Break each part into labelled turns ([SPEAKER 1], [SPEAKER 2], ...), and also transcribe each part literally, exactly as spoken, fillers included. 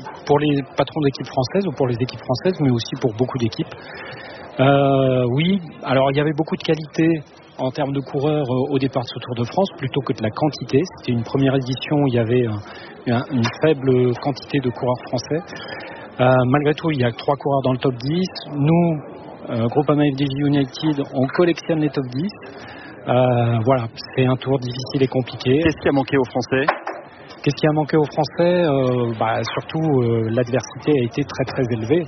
[SPEAKER 1] pour les patrons d'équipes françaises ou pour les équipes françaises, mais aussi pour beaucoup d'équipes. Euh, oui, alors il y avait beaucoup de qualité en termes de coureurs euh, au départ de ce Tour de France plutôt que de la quantité. C'était une première édition où il y avait un, un, une faible quantité de coureurs français. Euh, malgré tout, il y a trois coureurs dans le top dix. Nous, euh, Groupama F D J United, on collectionne les top dix. Euh, voilà, c'est un tour difficile et compliqué.
[SPEAKER 2] Qu'est-ce qui a manqué aux Français ?
[SPEAKER 1] Qu'est-ce qui a manqué aux Français euh, bah, Surtout, euh, l'adversité a été très très élevée.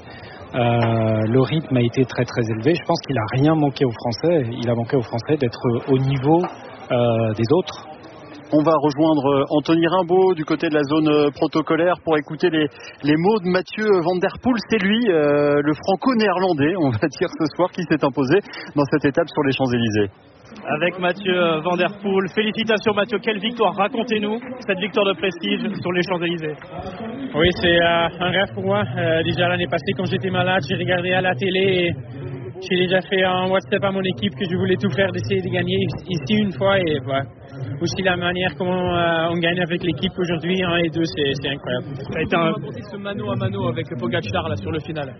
[SPEAKER 1] Euh, le rythme a été très très élevé. Je pense qu'il n'a rien manqué aux Français. Il a manqué aux Français d'être au niveau euh, des autres.
[SPEAKER 2] On va rejoindre Anthony Rimbaud du côté de la zone protocolaire pour écouter les, les mots de Mathieu Van Der Poel. C'est lui, euh, le franco-néerlandais, on va dire ce soir, qui s'est imposé dans cette étape sur les Champs-Élysées.
[SPEAKER 3] Avec Mathieu Van Der Poel. Félicitations Mathieu, quelle victoire, racontez-nous cette victoire de prestige sur les Champs-Élysées.
[SPEAKER 4] Oui, c'est euh, un rêve pour moi. Euh, déjà l'année passée quand j'étais malade, j'ai regardé à la télé et j'ai déjà fait un WhatsApp à mon équipe que je voulais tout faire d'essayer de gagner ici une fois et voilà. Aussi la manière comment euh, on gagne avec l'équipe aujourd'hui, un et deux, c'est, c'est incroyable.
[SPEAKER 3] Ça a été un ce mano à mano avec Pogacar là sur le final.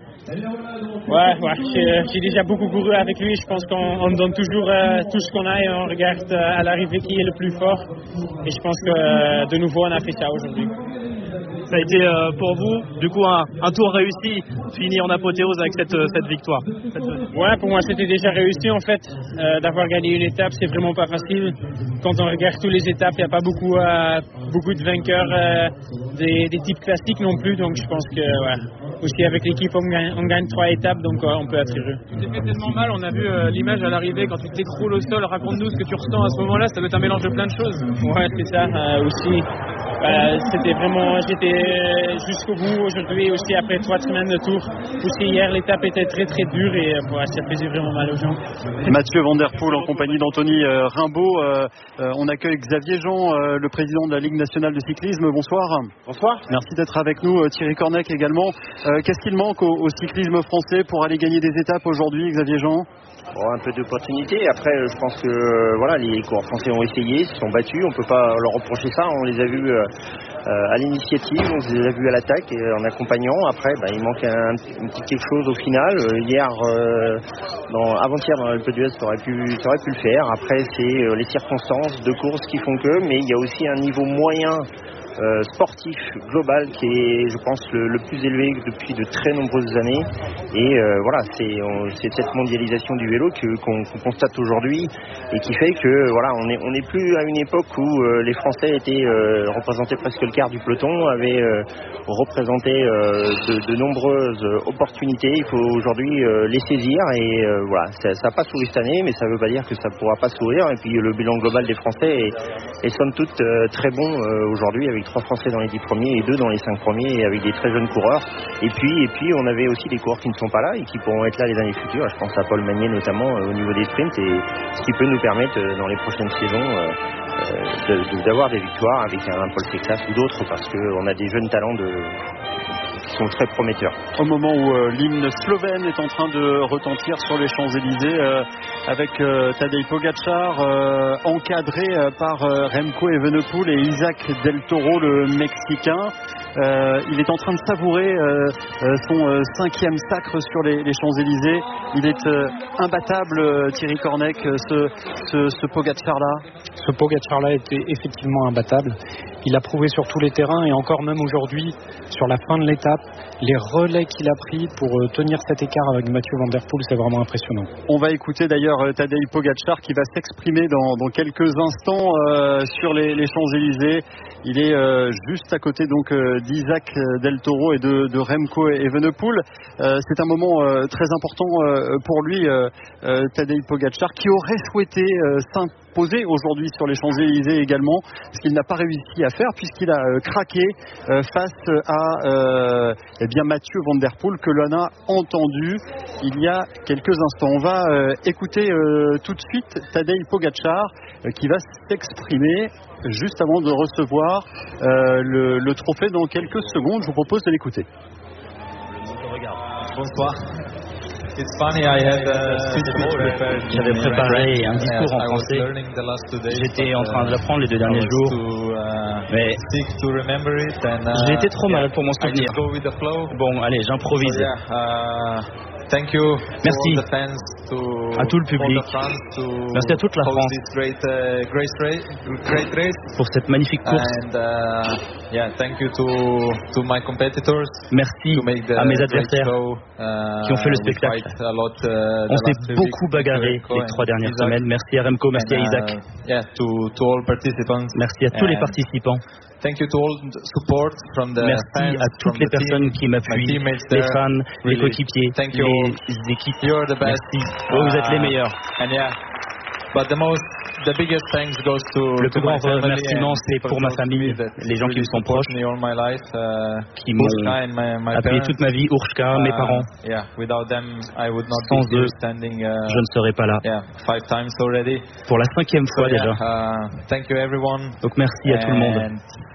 [SPEAKER 4] Ouais, ouais j'ai, j'ai déjà beaucoup couru avec lui. Je pense qu'on on donne toujours euh, tout ce qu'on a et on regarde euh, à l'arrivée qui est le plus fort. Et je pense que euh, de nouveau on a fait ça aujourd'hui.
[SPEAKER 3] Ça a été euh, pour vous, du coup, un, un tour réussi, fini en apothéose avec cette, cette victoire. Cette...
[SPEAKER 4] Ouais, pour moi, c'était déjà réussi, en fait. Euh, d'avoir gagné une étape, c'est vraiment pas facile. Quand on regarde toutes les étapes, il n'y a pas beaucoup, euh, beaucoup de vainqueurs euh, des, des types classiques non plus. Donc, je pense que, ouais, aussi avec l'équipe, on gagne, on gagne trois étapes, donc euh, on peut être heureux.
[SPEAKER 3] Tu t'es fait tellement mal, on a vu euh, l'image à l'arrivée quand tu t'écroules au sol. Raconte-nous ce que tu ressens à ce moment-là. Ça doit être un mélange de plein de choses.
[SPEAKER 4] Ouais, c'est ça, euh, aussi. Euh, c'était vraiment, j'étais jusqu'au bout aujourd'hui aussi après trois semaines de tour. Aussi hier l'étape était très très dure et euh, ouais, ça faisait vraiment mal aux gens.
[SPEAKER 2] Mathieu Van Der Poel en compagnie d'Anthony euh, Rimbaud. Euh, euh, on accueille Xavier Jean, euh, le président de la Ligue nationale de cyclisme. Bonsoir.
[SPEAKER 5] Bonsoir.
[SPEAKER 2] Merci d'être avec nous. Thierry Cornec également. Euh, qu'est-ce qu'il manque au, au cyclisme français pour aller gagner des étapes aujourd'hui, Xavier Jean ?
[SPEAKER 5] Bon, un peu d'opportunité. Après, je pense que euh, voilà, les coureurs français ont essayé, se sont battus. On ne peut pas leur reprocher ça. On les a vus euh, euh, à l'initiative, on les a vus à l'attaque et en accompagnant. Après, bah, il manque un, un petit quelque chose au final. Euh, hier, euh, dans, avant-hier dans l'Alpe d'Huez, ça aurait pu, ça aurait pu le faire. Après, c'est euh, les circonstances de course qui font que, mais il y a aussi un niveau moyen. Euh, sportif global qui est, je pense, le, le plus élevé depuis de très nombreuses années. Et euh, voilà, c'est, on, c'est cette mondialisation du vélo que, qu'on, qu'on constate aujourd'hui et qui fait que voilà, on n'est on est plus à une époque où euh, les Français étaient euh, représentés presque le quart du peloton, avaient euh, représenté euh, de, de nombreuses opportunités. Il faut aujourd'hui euh, les saisir et euh, voilà, ça n'a pas souri cette année, mais ça ne veut pas dire que ça ne pourra pas sourire. Et puis le bilan global des Français est, est somme toute euh, très bon euh, aujourd'hui avec trois Français dans les dix premiers et deux dans les cinq premiers et avec des très jeunes coureurs. Et puis, et puis on avait aussi des coureurs qui ne sont pas là et qui pourront être là les années futures. Je pense à Paul Magnier notamment euh, au niveau des sprints et ce qui peut nous permettre euh, dans les prochaines saisons euh, euh, de, de, d'avoir des victoires avec un Paul Seclas ou d'autres parce qu'on a des jeunes talents de... qui sont très prometteurs.
[SPEAKER 2] Au moment où euh, l'hymne slovène est en train de retentir sur les Champs-Élysées euh, avec euh, Tadej Pogacar euh, encadré euh, par euh, Remco Evenepoel et Isaac Del Toro, le Mexicain. Euh, il est en train de savourer euh, euh, son euh, cinquième sacre sur les, les Champs-Élysées. Il est euh, imbattable, euh, Thierry Cornec, euh, ce, ce, ce Pogacar-là.
[SPEAKER 1] Ce Pogacar-là était effectivement imbattable. Il a prouvé sur tous les terrains et encore même aujourd'hui, sur la fin de l'étape, les relais qu'il a pris pour euh, tenir cet écart avec Mathieu Van Der Poel, c'est vraiment impressionnant.
[SPEAKER 2] On va écouter d'ailleurs euh, Tadej Pogacar qui va s'exprimer dans, dans quelques instants euh, sur les, les Champs-Élysées. Il est euh, juste à côté donc euh, d'Isaac Del Toro et de, de Remco Evenepoel. Euh, c'est un moment euh, très important euh, pour lui, euh, euh, Tadej Pogacar, qui aurait souhaité euh, s'imposer aujourd'hui sur les Champs-Élysées également, ce qu'il n'a pas réussi à faire puisqu'il a euh, craqué euh, face à euh, eh bien Mathieu Van Der Poel que l'on a entendu il y a quelques instants. On va euh, écouter euh, tout de suite Tadej Pogacar euh, qui va s'exprimer juste avant de recevoir euh, le, le trophée dans quelques secondes. Je vous propose de l'écouter.
[SPEAKER 6] Bonsoir. J'avais préparé un discours en français. J'étais en train de l'apprendre les deux derniers jours, mais j'ai été trop malade pour m'en souvenir. Bon, allez, j'improvise. Merci à tout le public, merci à toute la France pour cette magnifique course. Merci à mes adversaires qui ont fait le spectacle. On s'est beaucoup bagarré les trois dernières semaines. Merci à Remco, merci à Isaac. Merci à tous les participants. Merci à toutes les personnes qui m'appuient, les fans, les coéquipiers, les équipes. Merci. Oh, vous êtes les meilleurs. Le plus grand remerciement, c'est pour ma famille, les gens qui me sont proches, qui m'ont appuyé toute ma vie, Urshka, mes parents. Sans eux, je ne serais pas là. Pour la cinquième fois déjà. Donc merci à tout le monde.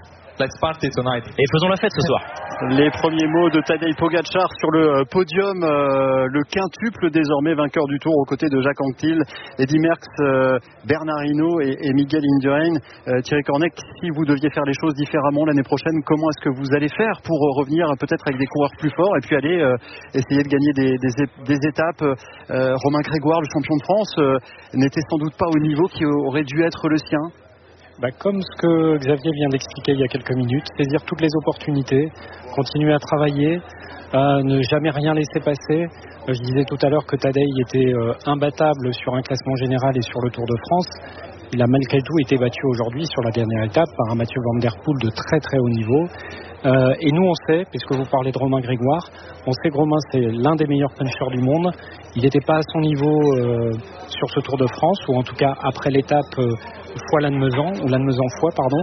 [SPEAKER 6] Et faisons la fête ce soir.
[SPEAKER 2] Les premiers mots de Tadej Pogačar sur le podium, euh, le quintuple désormais vainqueur du Tour aux côtés de Jacques Anquetil, Eddy Merckx, euh, Bernard Hinault et, et Miguel Indurain. Euh, Thierry Cornec, si vous deviez faire les choses différemment l'année prochaine, comment est-ce que vous allez faire pour revenir peut-être avec des coureurs plus forts et puis aller euh, essayer de gagner des, des, des étapes euh, Romain Grégoire, le champion de France, euh, n'était sans doute pas au niveau qui aurait dû être le sien.
[SPEAKER 1] Bah, comme ce que Xavier vient d'expliquer il y a quelques minutes, saisir toutes les opportunités, continuer à travailler, euh, ne jamais rien laisser passer. Euh, je disais tout à l'heure que Tadej était euh, imbattable sur un classement général et sur le Tour de France. Il a malgré tout été battu aujourd'hui sur la dernière étape par un Mathieu Van Der Poel de très très haut niveau. Euh, et nous on sait, puisque vous parlez de Romain Grégoire, on sait que Romain c'est l'un des meilleurs punchers du monde. Il n'était pas à son niveau euh, sur ce Tour de France, ou en tout cas après l'étape euh, Foix-Lannemezan, ou Lannemezan-Foix, pardon.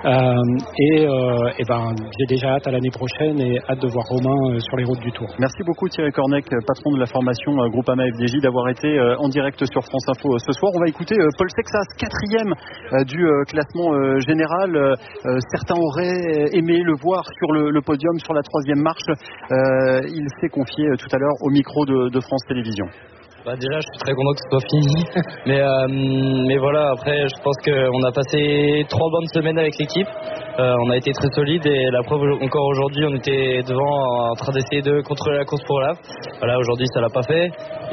[SPEAKER 1] Euh, et, euh, et ben, j'ai déjà hâte à l'année prochaine et hâte de voir Romain euh, sur les routes du Tour.
[SPEAKER 2] Merci beaucoup Thierry Cornec, patron de la formation euh, Groupama F D J, d'avoir été euh, en direct sur France Info euh, ce soir. On va écouter euh, Paul Sexas, quatrième euh, du euh, classement euh, général. Euh, certains auraient aimé le voir sur le, le podium, sur la troisième marche. Euh, il s'est confié euh, tout à l'heure au micro de, de France Télévisions.
[SPEAKER 7] Bah déjà, je suis très content que ce soit fini. mais, euh, mais voilà, après, je pense qu'on a passé trois bonnes semaines avec l'équipe. Euh, on a été très solide et la preuve, encore aujourd'hui, on était devant en train d'essayer de contrôler la course pour l'A V. Voilà, aujourd'hui, ça l'a pas fait.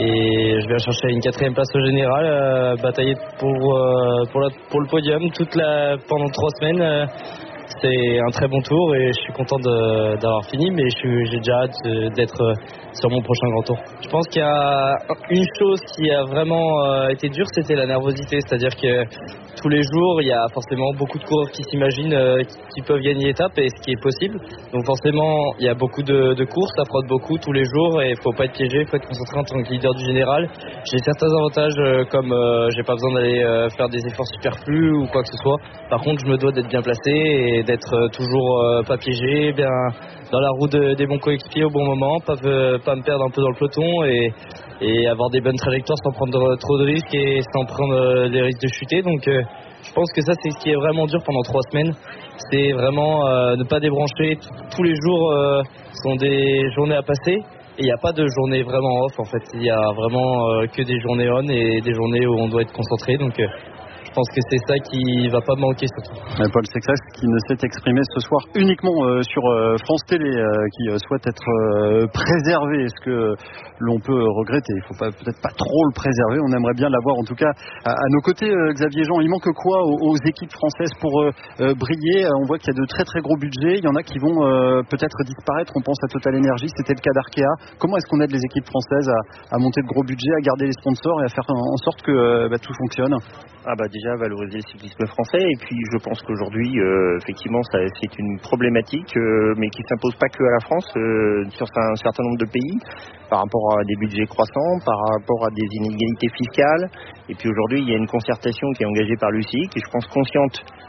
[SPEAKER 7] Et je viens chercher une quatrième place au général, euh, batailler pour, euh, pour, la, pour le podium toute la, pendant trois semaines. Euh, C'est un très bon tour et je suis content de, d'avoir fini, mais je suis, j'ai déjà hâte d'être sur mon prochain grand tour. Je pense qu'il y a une chose qui a vraiment été dure, c'était la nervosité. C'est-à-dire que tous les jours, il y a forcément beaucoup de coureurs qui s'imaginent qui peuvent gagner l'étape, et ce qui est possible. Donc forcément, il y a beaucoup de, de courses, ça frotte beaucoup tous les jours et il ne faut pas être piégé, il faut être concentré en tant que leader du général. J'ai certains avantages comme euh, j'ai pas besoin d'aller euh, faire des efforts superflus ou quoi que ce soit. Par contre, je me dois d'être bien placé et d'être toujours euh, pas piégé, bien dans la roue de, des bons coéquipiers au bon moment, pas, euh, pas me perdre un peu dans le peloton et, et avoir des bonnes trajectoires sans prendre trop de risques et sans prendre euh, des risques de chuter. Donc euh, je pense que ça, c'est ce qui est vraiment dur pendant trois semaines. C'est vraiment euh, ne pas débrancher. Tous les jours euh, sont des journées à passer. Et il n'y a pas de journée vraiment off en fait. Il y a vraiment euh, que des journées on et des journées où on doit être concentré. Donc euh, je pense que c'est ça qui va pas manquer surtout.
[SPEAKER 2] Paul Sexas qui ne s'est exprimé ce soir uniquement euh, sur euh, France Télé, euh, qui euh, souhaite être euh, préservé. Ce que l'on peut regretter. Il ne faut pas, peut-être pas trop le préserver. On aimerait bien l'avoir en tout cas à, à nos côtés. Euh, Xavier Jean, il manque quoi aux, aux équipes françaises pour euh, euh, briller? On voit qu'il y a de très très gros budgets. Il y en a qui vont euh, peut-être disparaître. On pense à Total Energy, c'était le cas d'Arkea. Comment est-ce qu'on aide les équipes françaises à, à monter de gros budgets, à garder les sponsors et à faire en sorte que euh, bah, tout fonctionne?
[SPEAKER 5] Ah bah déjà valoriser le cyclisme français, et puis je pense qu'aujourd'hui euh, effectivement ça, c'est une problématique euh, mais qui s'impose pas que à la France, euh, sur un certain nombre de pays, par rapport à des budgets croissants, par rapport à des inégalités fiscales. Et puis aujourd'hui il y a une concertation qui est engagée par l'U C I, qui est je pense consciente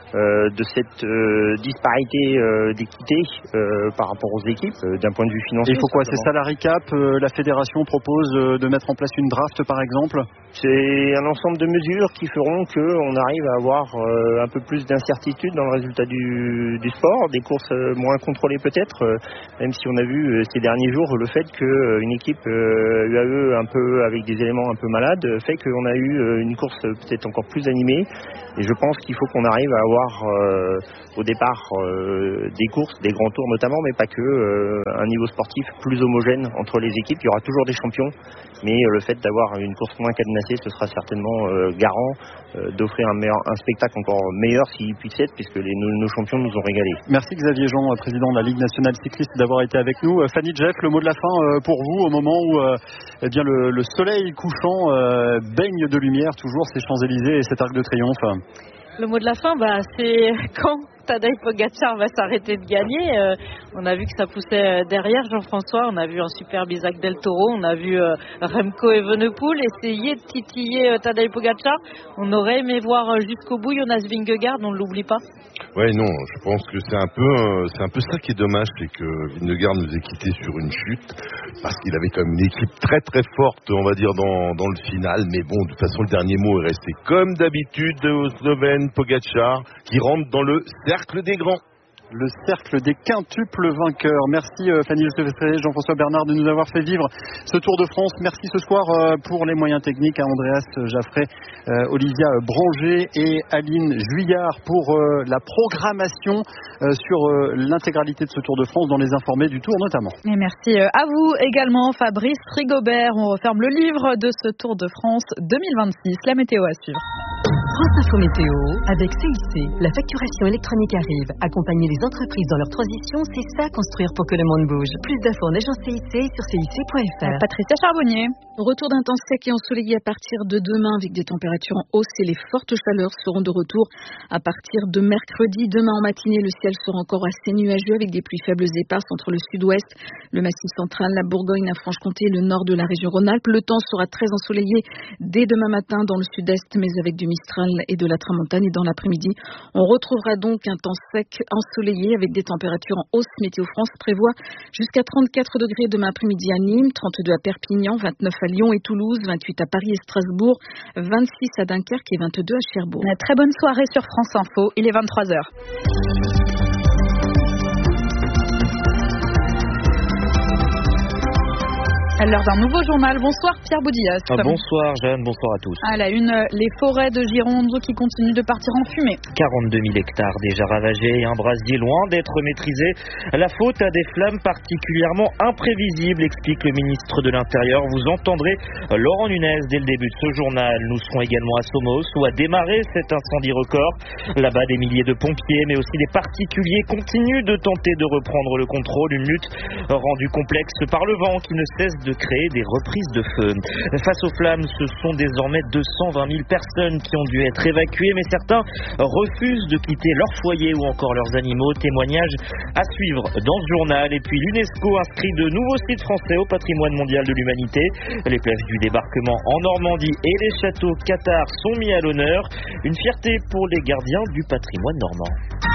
[SPEAKER 5] euh, de cette euh, disparité euh, d'équité euh, par rapport aux équipes euh, d'un point de vue financier.
[SPEAKER 2] Il faut quoi? C'est salary cap, euh, la fédération propose euh, de mettre en place une draft par exemple?
[SPEAKER 5] C'est un ensemble de mesures qui feront qu'on arrive à avoir euh, un peu plus d'incertitude dans le résultat du, du sport, des courses euh, moins contrôlées peut-être, euh, même si on a vu euh, ces derniers jours le fait qu'une équipe euh, U A E un peu avec des éléments un peu malades fait qu'on a eu euh, une course peut-être encore plus animée. Et je pense qu'il faut qu'on arrive à avoir euh, au départ euh, des courses, des grands tours notamment, mais pas que, euh, un niveau sportif plus homogène entre les équipes. Il y aura toujours des champions, mais euh, le fait d'avoir une course moins cadenassée, ce sera certainement euh, garant euh, d'offrir un, meilleur, un spectacle encore meilleur s'il puisse être, puisque les, nos, nos champions nous ont régalés.
[SPEAKER 2] Merci Xavier Jean, président de la Ligue nationale cycliste, d'avoir été avec nous. Euh, Fanny, Jeff, le mot de la fin euh, pour vous au moment où euh, eh bien, le, le soleil couchant euh, baigne de lumière toujours ces Champs-Élysées et cet Arc de Triomphe.
[SPEAKER 8] Le mot de la fin, bah, c'est quand Tadej Pogacar va s'arrêter de gagner. Euh, on a vu que ça poussait derrière Jean-François. On a vu un superbe Isaac Del Toro. On a vu euh, Remco Evenepoel essayer de titiller euh, Tadej Pogacar. On aurait aimé voir euh, jusqu'au bout Jonas Vingegaard. On ne l'oublie pas.
[SPEAKER 9] Ouais, non, je pense que c'est un peu, euh, c'est un peu ça qui est dommage, c'est que Vingegaard nous ait quittés sur une chute, parce qu'il avait quand même une équipe très très forte, on va dire, dans, dans le final. Mais bon, de toute façon, le dernier mot est resté comme d'habitude au Slovène Pogacar, qui rentre dans le cercle des grands.
[SPEAKER 2] Le cercle des quintuples vainqueurs. Merci euh, Fanny Lefebvre, Jean-François Bernard de nous avoir fait vivre ce Tour de France. Merci ce soir euh, pour les moyens techniques à Andreas Jaffray, euh, Olivia Branger et Aline Juillard pour euh, la programmation euh, sur euh, l'intégralité de ce Tour de France, dans les informés du Tour notamment.
[SPEAKER 10] Et merci à vous également Fabrice Rigobert. On referme le livre de ce Tour de France deux mille vingt-six. La météo à suivre.
[SPEAKER 11] France Info Météo avec C I C. La facturation électronique arrive. Accompagner les entreprises dans leur transition, c'est ça construire pour que le monde bouge. Plus d'infos en agence C I C sur C I C point F R.
[SPEAKER 10] Patricia Charbonnier.
[SPEAKER 12] Retour d'un temps sec et ensoleillé à partir de demain avec des températures en hausse et les fortes chaleurs seront de retour à partir de mercredi. Demain en matinée, le ciel sera encore assez nuageux avec des pluies faibles éparses entre le sud-ouest, le massif central, la Bourgogne, la Franche-Comté et le nord de la région Rhône-Alpes. Le temps sera très ensoleillé dès demain matin dans le sud-est, mais avec du Mistral et de la Tramontane. Et dans l'après-midi, on retrouvera donc un temps sec ensoleillé avec des températures en hausse. Météo France prévoit jusqu'à trente-quatre degrés demain après-midi à Nîmes, trente-deux à Perpignan, vingt-neuf à Lyon et Toulouse, vingt-huit à Paris et Strasbourg, vingt-six à Dunkerque et vingt-deux à Cherbourg.
[SPEAKER 10] Très bonne soirée sur France Info, il est vingt-trois heures. À l'heure d'un nouveau journal. Bonsoir Pierre Boudillas.
[SPEAKER 13] Ah, bonsoir Jeanne, bonsoir à tous.
[SPEAKER 10] À la une, les forêts de Gironde qui continuent de partir en fumée.
[SPEAKER 13] quarante-deux mille hectares déjà ravagés et un brasier loin d'être maîtrisé. La faute à des flammes particulièrement imprévisibles, explique le ministre de l'Intérieur. Vous entendrez Laurent Nunez dès le début de ce journal. Nous serons également à Somos où a démarré cet incendie record. Là-bas, des milliers de pompiers mais aussi des particuliers continuent de tenter de reprendre le contrôle. Une lutte rendue complexe par le vent qui ne cesse de de créer des reprises de feu. Face aux flammes, ce sont désormais deux cent vingt mille personnes qui ont dû être évacuées, mais certains refusent de quitter leur foyer ou encore leurs animaux. Témoignage à suivre dans ce journal. Et puis l'UNESCO inscrit de nouveaux sites français au patrimoine mondial de l'humanité. Les plages du débarquement en Normandie et les châteaux Qatar sont mis à l'honneur. Une fierté pour les gardiens du patrimoine normand.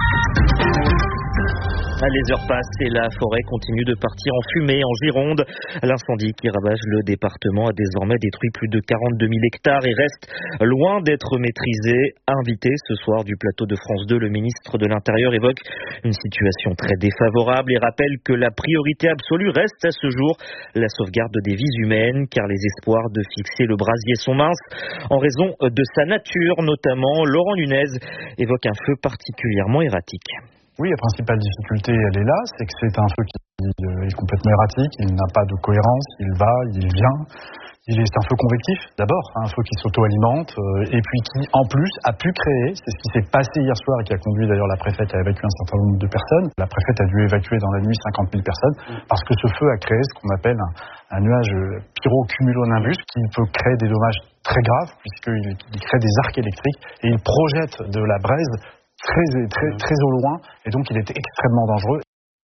[SPEAKER 13] Les heures passent et la forêt continue de partir en fumée en Gironde. L'incendie qui ravage le département a désormais détruit plus de quarante-deux mille hectares et reste loin d'être maîtrisé. Invité ce soir du plateau de France deux, le ministre de l'Intérieur évoque une situation très défavorable et rappelle que la priorité absolue reste à ce jour la sauvegarde des vies humaines, car les espoirs de fixer le brasier sont minces en raison de sa nature notamment. Laurent Nunez évoque un feu particulièrement erratique.
[SPEAKER 14] Oui, la principale difficulté, elle est là, c'est que c'est un feu qui est complètement erratique, il n'a pas de cohérence, il va, il vient. Il est, c'est un feu convectif, d'abord, un feu qui s'auto-alimente, euh, et puis qui, en plus, a pu créer, c'est ce qui s'est passé hier soir et qui a conduit d'ailleurs la préfète à évacuer un certain nombre de personnes. La préfète a dû évacuer dans la nuit cinquante mille personnes, parce que ce feu a créé ce qu'on appelle un, un nuage pyrocumulonimbus qui peut créer des dommages très graves, puisqu'il il crée des arcs électriques, et il projette de la braise très, très, très au loin, et donc il est extrêmement dangereux.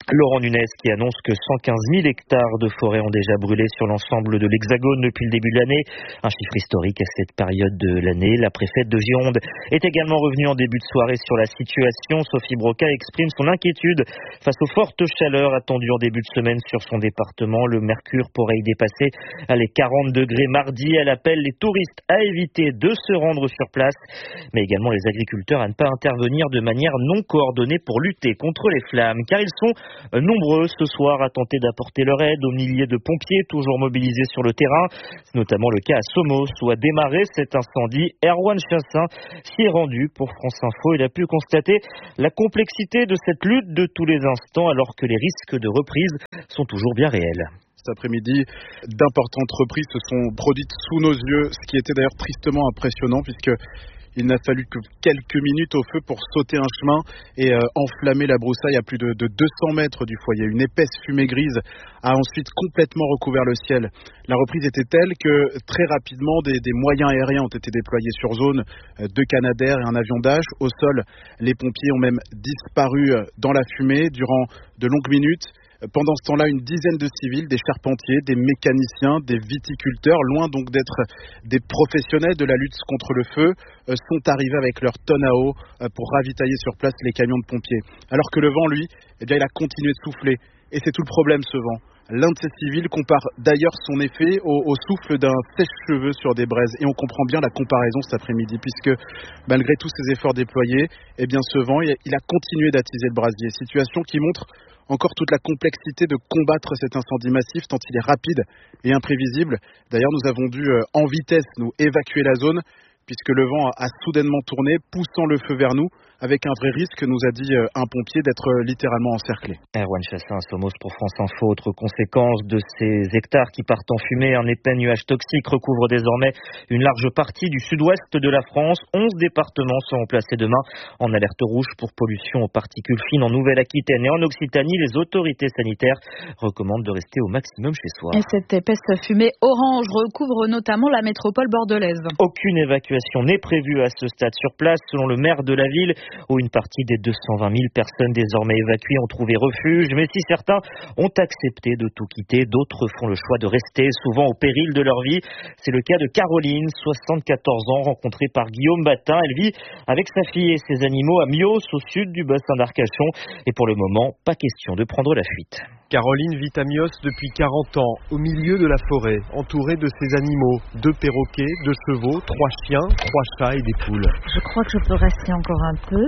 [SPEAKER 13] Laurent Nunez qui annonce que cent quinze mille hectares de forêt ont déjà brûlé sur l'ensemble de l'Hexagone depuis le début de l'année. Un chiffre historique à cette période de l'année. La préfète de Gironde est également revenue en début de soirée sur la situation. Sophie Broca exprime son inquiétude face aux fortes chaleurs attendues en début de semaine sur son département. Le mercure pourrait y dépasser les quarante degrés mardi. Elle appelle les touristes à éviter de se rendre sur place, mais également les agriculteurs à ne pas intervenir de manière non coordonnée pour lutter contre les flammes, car ils sont nombreux ce soir à tenter d'apporter leur aide aux milliers de pompiers toujours mobilisés sur le terrain. C'est notamment le cas à Somos où a démarré cet incendie. Erwan Chassin s'y est rendu pour France Info. Il a pu constater la complexité de cette lutte de tous les instants alors que les risques de reprise sont toujours bien réels.
[SPEAKER 15] Cet après-midi, d'importantes reprises se sont produites sous nos yeux, ce qui était d'ailleurs tristement impressionnant puisque il n'a fallu que quelques minutes au feu pour sauter un chemin et euh, enflammer la broussaille à plus de, de deux cents mètres du foyer. Une épaisse fumée grise a ensuite complètement recouvert le ciel. La reprise était telle que très rapidement des, des moyens aériens ont été déployés sur zone, euh, deux Canadair et un avion Dash. Au sol, les pompiers ont même disparu dans la fumée durant de longues minutes. Pendant ce temps-là, une dizaine de civils, des charpentiers, des mécaniciens, des viticulteurs, loin donc d'être des professionnels de la lutte contre le feu, sont arrivés avec leurs tonnes à eau pour ravitailler sur place les camions de pompiers. Alors que le vent, lui, eh bien, il a continué de souffler. Et c'est tout le problème, ce vent. L'un de ces civils compare d'ailleurs son effet au, au souffle d'un sèche-cheveux sur des braises. Et on comprend bien la comparaison cet après-midi, puisque malgré tous ces efforts déployés, eh bien, ce vent, il a continué d'attiser le brasier. Situation qui montre encore toute la complexité de combattre cet incendie massif, tant il est rapide et imprévisible. D'ailleurs, nous avons dû, euh, en vitesse, nous évacuer la zone, puisque le vent a, a soudainement tourné, poussant le feu vers nous, avec un vrai risque, nous a dit euh, un pompier, d'être euh, littéralement encerclé.
[SPEAKER 13] Erwan Chassin à Somos pour France Info. Autre conséquence de ces hectares qui partent en fumée, un épais nuage toxique recouvre désormais une large partie du sud-ouest de la France. onze départements seront placés demain en alerte rouge pour pollution aux particules fines en Nouvelle-Aquitaine et en Occitanie. Les autorités sanitaires recommandent de rester au maximum chez soi.
[SPEAKER 10] Et cette épaisse fumée orange recouvre notamment la métropole bordelaise.
[SPEAKER 13] Aucune évacuation n'est prévue à ce stade sur place, selon le maire de la ville, où une partie des deux cent vingt mille personnes désormais évacuées ont trouvé refuge. Mais si certains ont accepté de tout quitter, d'autres font le choix de rester, souvent au péril de leur vie. C'est le cas de Caroline, soixante-quatorze ans, rencontrée par Guillaume Batin. Elle vit avec sa fille et ses animaux à Mios, au sud du bassin d'Arcachon. Et pour le moment, pas question de prendre la fuite.
[SPEAKER 16] Caroline vit à Mios depuis quarante ans, au milieu de la forêt, entourée de ses animaux, deux perroquets, deux chevaux, trois chiens, trois chats et des poules.
[SPEAKER 17] Je crois que je peux rester encore un peu.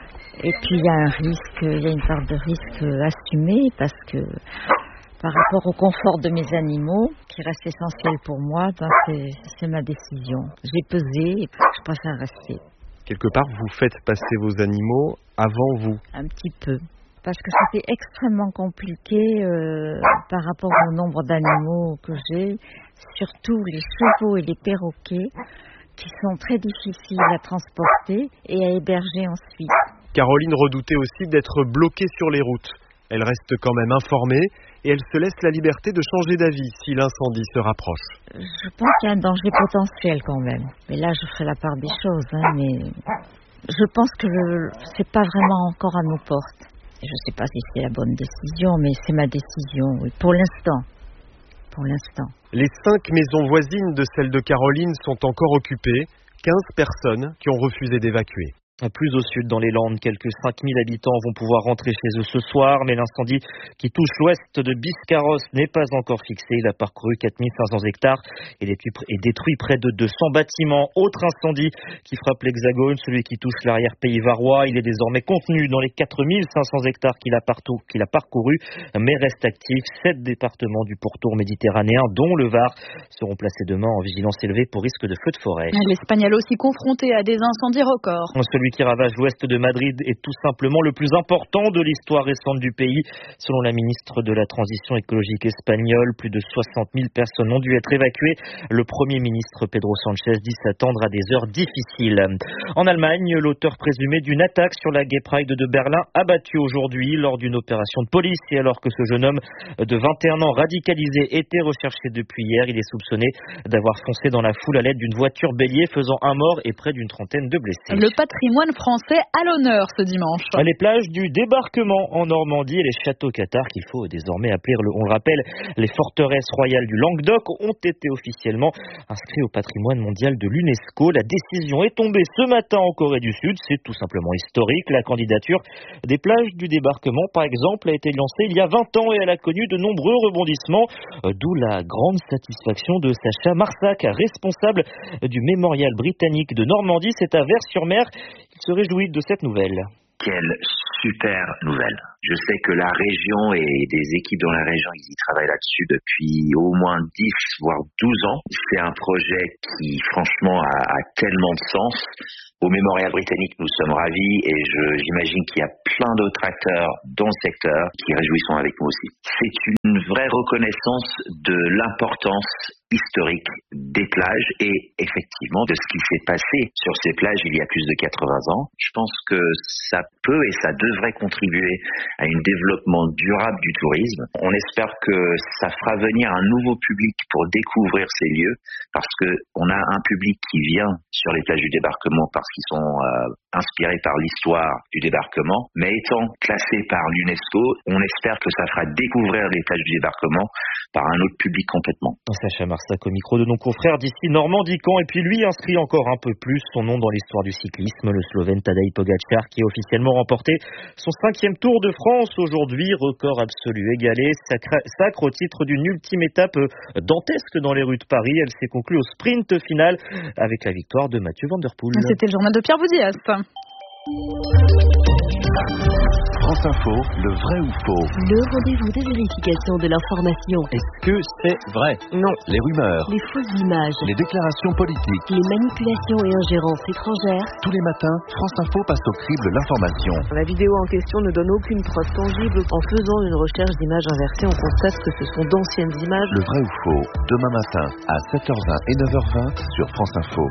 [SPEAKER 17] Et puis il y a un risque, il y a une part de risque assumée parce que par rapport au confort de mes animaux, qui reste essentiel pour moi, ben c'est, c'est ma décision. J'ai pesé et je préfère rester.
[SPEAKER 16] Quelque part, vous faites passer vos animaux avant vous?
[SPEAKER 17] Un petit peu. Parce que c'était extrêmement compliqué euh, par rapport au nombre d'animaux que j'ai, surtout les chevaux et les perroquets, qui sont très difficiles à transporter et à héberger ensuite.
[SPEAKER 16] Caroline redoutait aussi d'être bloquée sur les routes. Elle reste quand même informée et elle se laisse la liberté de changer d'avis si l'incendie se rapproche.
[SPEAKER 17] Je pense qu'il y a un danger potentiel quand même. Mais là, je ferai la part des choses, hein, mais je pense que le, c'est pas vraiment encore à nos portes. Je ne sais pas si c'est la bonne décision, mais c'est ma décision, oui, pour l'instant. Pour l'instant.
[SPEAKER 16] Les cinq maisons voisines de celle de Caroline sont encore occupées. quinze personnes qui ont refusé d'évacuer.
[SPEAKER 13] Plus au sud, dans les Landes, quelques cinq mille habitants vont pouvoir rentrer chez eux ce soir, mais l'incendie qui touche l'ouest de Biscarrosse n'est pas encore fixé. Il a parcouru quatre mille cinq cents hectares et détruit près de deux cents bâtiments. Autre incendie qui frappe l'Hexagone, celui qui touche l'arrière-pays varois. Il est désormais contenu dans les quatre mille cinq cents hectares qu'il a, partout, qu'il a parcouru, mais reste actif. Sept départements du pourtour méditerranéen, dont le Var, seront placés demain en vigilance élevée pour risque de feu de forêt.
[SPEAKER 10] L'Espagnol aussi confronté à des incendies records.
[SPEAKER 13] Celui qui ravage l'ouest de Madrid est tout simplement le plus important de l'histoire récente du pays. Selon la ministre de la Transition écologique espagnole, plus de soixante mille personnes ont dû être évacuées. Le Premier ministre Pedro Sánchez dit s'attendre à des heures difficiles. En Allemagne, l'auteur présumé d'une attaque sur la Gay Pride de Berlin abattu aujourd'hui lors d'une opération de police. Et alors que ce jeune homme de vingt et un ans radicalisé était recherché depuis hier, il est soupçonné d'avoir foncé dans la foule à l'aide d'une voiture bélier faisant un mort et près d'une trentaine de blessés.
[SPEAKER 10] Le patrimoine patrimoine français à l'honneur ce dimanche.
[SPEAKER 13] Les plages du débarquement en Normandie et les châteaux cathares qu'il faut désormais appeler, on le rappelle, les forteresses royales du Languedoc ont été officiellement inscrits au patrimoine mondial de l'UNESCO. La décision est tombée ce matin en Corée du Sud. C'est tout simplement historique. La candidature des plages du débarquement, par exemple, a été lancée il y a vingt ans et elle a connu de nombreux rebondissements, d'où la grande satisfaction de Sacha Marsac, responsable du mémorial britannique de Normandie. C'est à Vers-sur-Mer. Il se réjouit de cette nouvelle.
[SPEAKER 18] Quelle super nouvelle. Je sais que la région et des équipes dans la région, ils y travaillent là-dessus depuis au moins dix, voire douze ans. C'est un projet qui, franchement, a, a tellement de sens. Au Mémorial britannique, nous sommes ravis et je, j'imagine qu'il y a plein d'autres acteurs dans le secteur qui réjouissent avec nous aussi. C'est une vraie reconnaissance de l'importance historique des plages et effectivement de ce qui s'est passé sur ces plages il y a plus de quatre-vingts ans. Je pense que ça peut et ça devrait contribuer à un développement durable du tourisme. On espère que ça fera venir un nouveau public pour découvrir ces lieux parce que on a un public qui vient sur les plages du débarquement parce qu'ils sont euh, inspirés par l'histoire du débarquement, mais étant classés par l'UNESCO, on espère que ça fera découvrir les plages du débarquement par un autre public complètement.
[SPEAKER 13] Sacha Marsac au micro de nos confrères d'ici Normandie Caen et puis lui inscrit encore un peu plus son nom dans l'histoire du cyclisme, le Slovène Tadej Pogačar qui a officiellement remporté son cinquième Tour de France aujourd'hui, record absolu égalé, sacre, sacre au titre d'une ultime étape dantesque dans les rues de Paris. Elle s'est conclue au sprint final avec la victoire de Mathieu Van Der Poel.
[SPEAKER 10] C'était le journal de Pierre Boudias.
[SPEAKER 19] France Info, le vrai ou faux?
[SPEAKER 11] Le rendez-vous de vérification de l'information.
[SPEAKER 19] Est-ce que c'est vrai?
[SPEAKER 11] Non.
[SPEAKER 19] Les rumeurs,
[SPEAKER 11] les fausses images,
[SPEAKER 19] les déclarations politiques,
[SPEAKER 11] les manipulations et ingérences étrangères.
[SPEAKER 19] Tous les matins, France Info passe au crible de l'information.
[SPEAKER 20] La vidéo en question ne donne aucune preuve tangible. En faisant une recherche d'images inversées, on constate que ce sont d'anciennes images.
[SPEAKER 19] Le vrai ou faux, demain matin à sept heures vingt et neuf heures vingt sur France Info.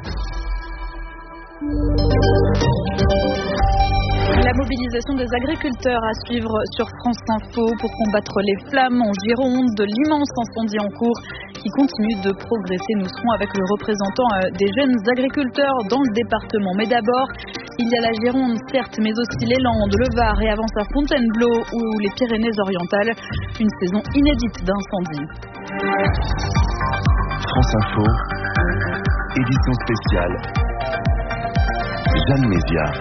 [SPEAKER 10] La mobilisation des agriculteurs à suivre sur France Info pour combattre les flammes en Gironde, de l'immense incendie en cours qui continue de progresser. Nous serons avec le représentant des jeunes agriculteurs dans le département. Mais d'abord, il y a la Gironde, certes, mais aussi les Landes, le Var et avant ça Fontainebleau ou les Pyrénées-Orientales. Une saison inédite d'incendie.
[SPEAKER 19] France Info, édition spéciale. Jeanne Mézia.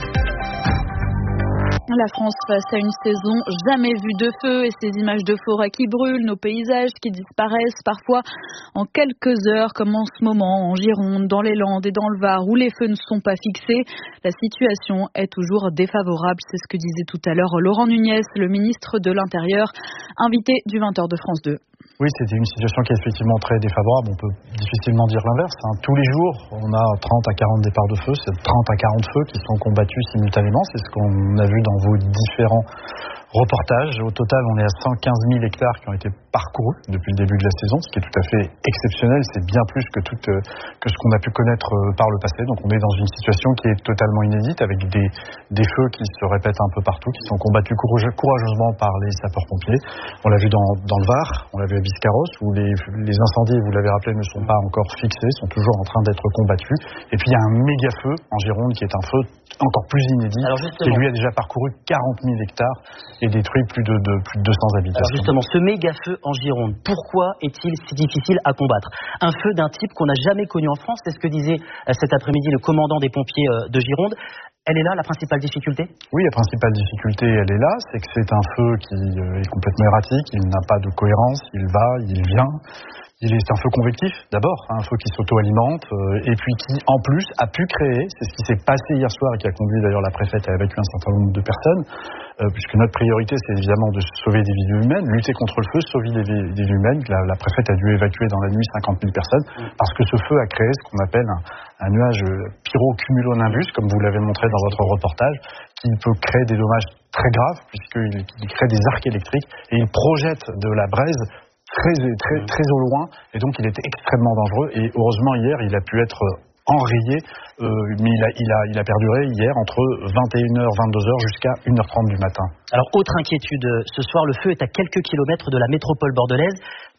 [SPEAKER 10] La France face à une saison jamais vue de feu et ces images de forêt qui brûlent, nos paysages qui disparaissent parfois en quelques heures comme en ce moment en Gironde, dans les Landes et dans le Var où les feux ne sont pas fixés. La situation est toujours défavorable, c'est ce que disait tout à l'heure Laurent Nunez, le ministre de l'Intérieur, invité du vingt heures de France deux.
[SPEAKER 14] Oui, c'était une situation qui est effectivement très défavorable. On peut difficilement dire l'inverse. Hein. Tous les jours, on a trente à quarante départs de feu. C'est trente à quarante feux qui sont combattus simultanément. C'est ce qu'on a vu dans vos différents reportages. Au total, on est à cent quinze mille hectares qui ont été parcourus depuis le début de la saison, ce qui est tout à fait exceptionnel. C'est bien plus que, tout, euh, que ce qu'on a pu connaître euh, par le passé. Donc on est dans une situation qui est totalement inédite avec des, des feux qui se répètent un peu partout, qui sont combattus courageusement par les sapeurs-pompiers. On l'a vu dans, dans le Var, on l'a vu à Biscarrosse, où les, les incendies, vous l'avez rappelé, ne sont pas encore fixés, sont toujours en train d'être combattus. Et puis il y a un méga feu en Gironde qui est un feu encore plus inédit, qui lui a déjà parcouru quarante mille hectares et détruit plus de, de, plus de deux cents habitations.
[SPEAKER 21] Alors justement, ce méga feu en Gironde, pourquoi est-il si difficile à combattre? Un feu d'un type qu'on n'a jamais connu en France, c'est ce que disait cet après-midi le commandant des pompiers de Gironde. Elle est là, la principale difficulté?
[SPEAKER 14] Oui, la principale difficulté, elle est là, c'est que c'est un feu qui est complètement erratique, il n'a pas de cohérence, il va, il vient. Il est un feu convectif, d'abord, un feu qui s'auto-alimente, euh, et puis qui, en plus, a pu créer, c'est ce qui s'est passé hier soir et qui a conduit d'ailleurs la préfète à évacuer un certain nombre de personnes, euh, puisque notre priorité, c'est évidemment de sauver des vies humaines, lutter contre le feu, sauver des vies, des vies humaines. La, la préfète a dû évacuer dans la nuit cinquante mille personnes, parce que ce feu a créé ce qu'on appelle un, un nuage pyrocumulonimbus, comme vous l'avez montré dans votre reportage, qui peut créer des dommages très graves, puisqu'il il crée des arcs électriques, et il projette de la braise très, très, très au loin, et donc il était extrêmement dangereux, et heureusement hier il a pu être enrayé, euh, mais il a, il, a, il a perduré hier entre vingt et une heures, vingt-deux heures jusqu'à une heure trente du matin.
[SPEAKER 21] Alors autre inquiétude, ce soir le feu est à quelques kilomètres de la métropole bordelaise.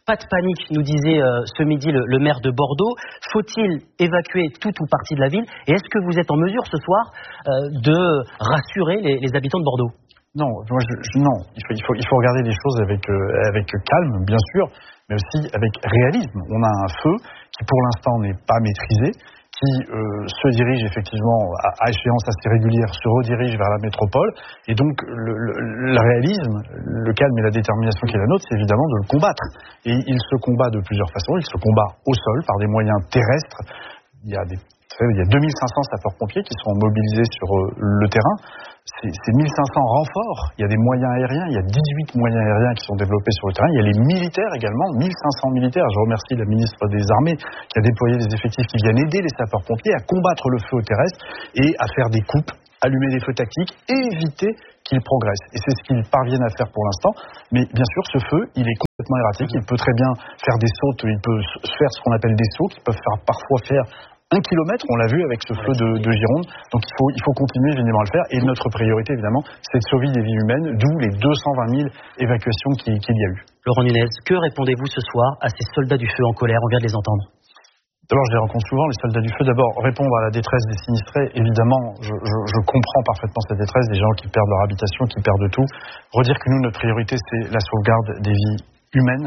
[SPEAKER 21] Pas de panique, nous disait euh, ce midi le, le maire de Bordeaux. Faut-il évacuer toute ou partie de la ville? Et est-ce que vous êtes en mesure ce soir euh, de rassurer les, les habitants de Bordeaux?
[SPEAKER 14] Non, moi je, je, non. Il faut, il, faut, il faut regarder les choses avec, euh, avec calme, bien sûr, mais aussi avec réalisme. On a un feu qui pour l'instant n'est pas maîtrisé, qui euh, se dirige effectivement à, à échéance assez régulière, se redirige vers la métropole. Et donc le, le, le réalisme, le calme et la détermination qui est la nôtre, c'est évidemment de le combattre. Et il se combat de plusieurs façons. Il se combat au sol par des moyens terrestres. Il y a des Il y a deux mille cinq cents sapeurs-pompiers qui sont mobilisés sur le terrain. C'est, c'est mille cinq cents renforts. Il y a des moyens aériens. Il y a dix-huit moyens aériens qui sont développés sur le terrain. Il y a les militaires également, mille cinq cents militaires. Je remercie la ministre des Armées qui a déployé des effectifs qui viennent aider les sapeurs-pompiers à combattre le feu terrestre et à faire des coupes, allumer des feux tactiques et éviter qu'ils progressent. Et c'est ce qu'ils parviennent à faire pour l'instant. Mais bien sûr, ce feu, il est complètement erratique. Il peut très bien faire des sautes. Il peut faire ce qu'on appelle des sauts qui peuvent faire, parfois faire un kilomètre, on l'a vu avec ce feu de, de Gironde. Donc il faut, il faut continuer évidemment à le faire. Et notre priorité évidemment, c'est de sauver des vies humaines, d'où les deux cent vingt mille évacuations qu'il, qu'il y a eu.
[SPEAKER 21] Laurent Nunez, que répondez-vous ce soir à ces soldats du feu en colère? On vient de les entendre.
[SPEAKER 14] D'abord, je les rencontre souvent, les soldats du feu. D'abord, répondre à la détresse des sinistrés. Évidemment, je, je, je comprends parfaitement cette détresse des gens qui perdent leur habitation, qui perdent tout. Redire que nous, notre priorité, c'est la sauvegarde des vies humaines.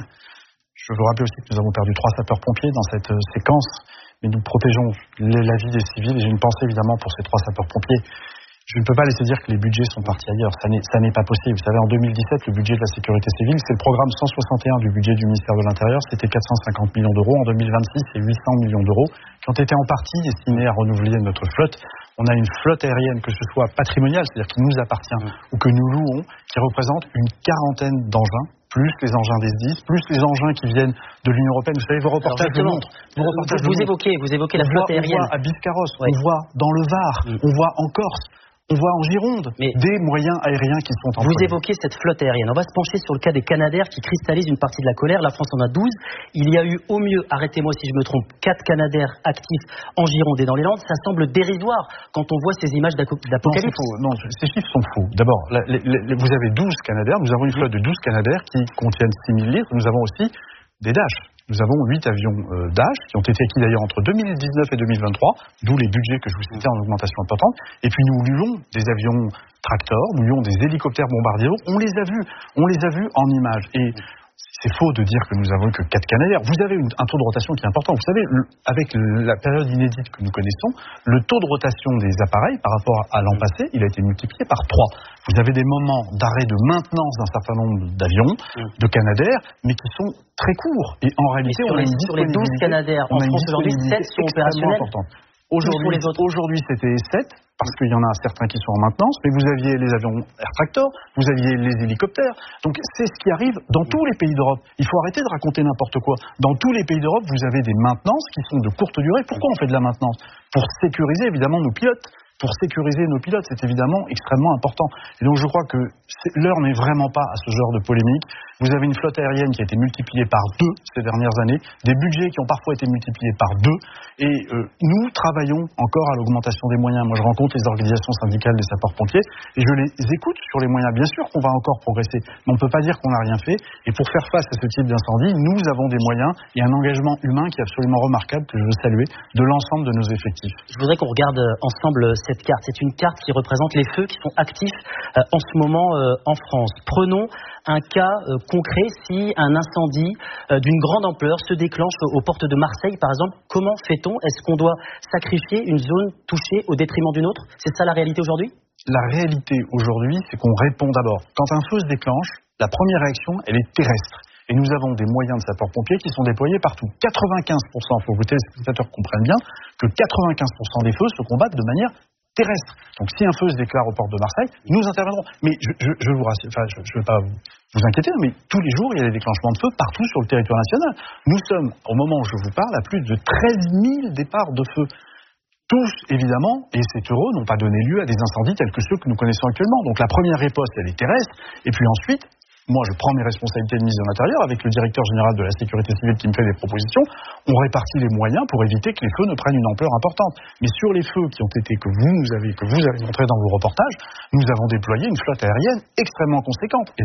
[SPEAKER 14] Je veux rappeler aussi que nous avons perdu trois sapeurs-pompiers dans cette euh, séquence. Mais nous protégeons la vie des civils et j'ai une pensée évidemment pour ces trois sapeurs-pompiers. Je ne peux pas laisser dire que les budgets sont partis ailleurs, ça n'est, ça n'est pas possible. Vous savez, en deux mille dix-sept, le budget de la sécurité civile, c'est le programme cent soixante et un du budget du ministère de l'Intérieur, c'était quatre cent cinquante millions d'euros. En deux mille vingt-six, c'est huit cents millions d'euros qui ont été en partie destinés à renouveler notre flotte. On a une flotte aérienne, que ce soit patrimoniale, c'est-à-dire qui nous appartient ou que nous louons, qui représente une quarantaine d'engins, plus les engins des S D I S, plus les engins qui viennent de l'Union européenne. Vous savez, vos reportages le montrent. Vos reportages
[SPEAKER 21] vous, vous, évoquez, vous évoquez la flotte aérienne.
[SPEAKER 14] On voit à Biscarrosse, ouais. On voit dans le Var, mm. on voit en Corse. On voit en Gironde mais des moyens aériens qui sont en
[SPEAKER 21] Vous employés. Évoquez cette flotte aérienne. On va se pencher sur le cas des Canadair qui cristallise une partie de la colère. La France en a douze. Il y a eu au mieux, arrêtez-moi si je me trompe, quatre Canadair actifs en Gironde et dans les Landes. Ça semble dérisoire quand on voit ces images d'apocalypse.
[SPEAKER 14] Non, non, ces chiffres sont faux. D'abord, la, les, les, vous avez douze Canadair. Nous avons une flotte de douze Canadair qui contiennent six mille litres. Nous avons aussi des Dash. Nous avons huit avions euh, Dash qui ont été acquis d'ailleurs entre deux mille dix-neuf et deux mille vingt-trois, d'où les budgets que je vous citais en augmentation importante. Et puis nous louons des avions Tractor, nous louons des hélicoptères Bombardier. On les a vus, on les a vus en images. Et c'est faux de dire que nous avons que quatre Canadair. Vous avez une, un taux de rotation qui est important. Vous savez, le, avec la période inédite que nous connaissons, le taux de rotation des appareils par rapport à l'an passé, il a été multiplié par trois. Vous avez des moments d'arrêt de maintenance d'un certain nombre d'avions, de Canadair, mais qui sont très courts. Et en réalité,
[SPEAKER 21] et sur
[SPEAKER 14] on a
[SPEAKER 21] les,
[SPEAKER 14] une
[SPEAKER 21] sur les douze Canadair en France aujourd'hui, sept sont opérationnels.
[SPEAKER 14] Aujourd'hui, aujourd'hui, c'était sept, parce qu'il y en a certains qui sont en maintenance, mais vous aviez les avions Air Tractor, vous aviez les hélicoptères. Donc c'est ce qui arrive dans tous les pays d'Europe. Il faut arrêter de raconter n'importe quoi. Dans tous les pays d'Europe, vous avez des maintenances qui sont de courte durée. Pourquoi on fait de la maintenance? Pour sécuriser évidemment nos pilotes. Pour sécuriser nos pilotes, c'est évidemment extrêmement important. Et donc je crois que l'heure n'est vraiment pas à ce genre de polémique. Vous avez une flotte aérienne qui a été multipliée par deux ces dernières années, des budgets qui ont parfois été multipliés par deux, et euh, nous travaillons encore à l'augmentation des moyens. Moi je rencontre les organisations syndicales des sapeurs-pompiers, et je les écoute sur les moyens. Bien sûr qu'on va encore progresser, mais on ne peut pas dire qu'on n'a rien fait, et pour faire face à ce type d'incendie, nous avons des moyens et un engagement humain qui est absolument remarquable, que je veux saluer, de l'ensemble de nos effectifs.
[SPEAKER 21] Je voudrais qu'on regarde ensemble cette carte. C'est une carte qui représente les feux qui sont actifs euh, en ce moment euh, en France. Prenons un cas euh, concret. Si un incendie euh, d'une grande ampleur se déclenche aux portes de Marseille, par exemple, comment fait-on? Est-ce qu'on doit sacrifier une zone touchée au détriment d'une autre? C'est ça la réalité aujourd'hui?
[SPEAKER 14] La réalité aujourd'hui, c'est qu'on répond d'abord. Quand un feu se déclenche, la première réaction, elle est terrestre. Et nous avons des moyens de sapeurs-pompiers qui sont déployés partout. quatre-vingt-quinze pour cent, il faut que les téléspectateurs comprennent bien, que quatre-vingt-quinze pour cent des feux se combattent de manière terrestre. Donc si un feu se déclare aux portes de Marseille, nous interviendrons. Mais je, je, je vous rassure, enfin, je ne veux pas vous, vous inquiéter, mais tous les jours, il y a des déclenchements de feu partout sur le territoire national. Nous sommes, au moment où je vous parle, à plus de treize mille départs de feu. Tous, évidemment, et c'est heureux, n'ont pas donné lieu à des incendies tels que ceux que nous connaissons actuellement. Donc la première riposte, elle est terrestre, et puis ensuite, moi, je prends mes responsabilités de ministre de l'Intérieur avec le directeur général de la sécurité civile qui me fait des propositions. On répartit les moyens pour éviter que les feux ne prennent une ampleur importante. Mais sur les feux qui ont été, que vous nous avez, que vous avez montré dans vos reportages, nous avons déployé une flotte aérienne extrêmement conséquente. Et d'ailleurs,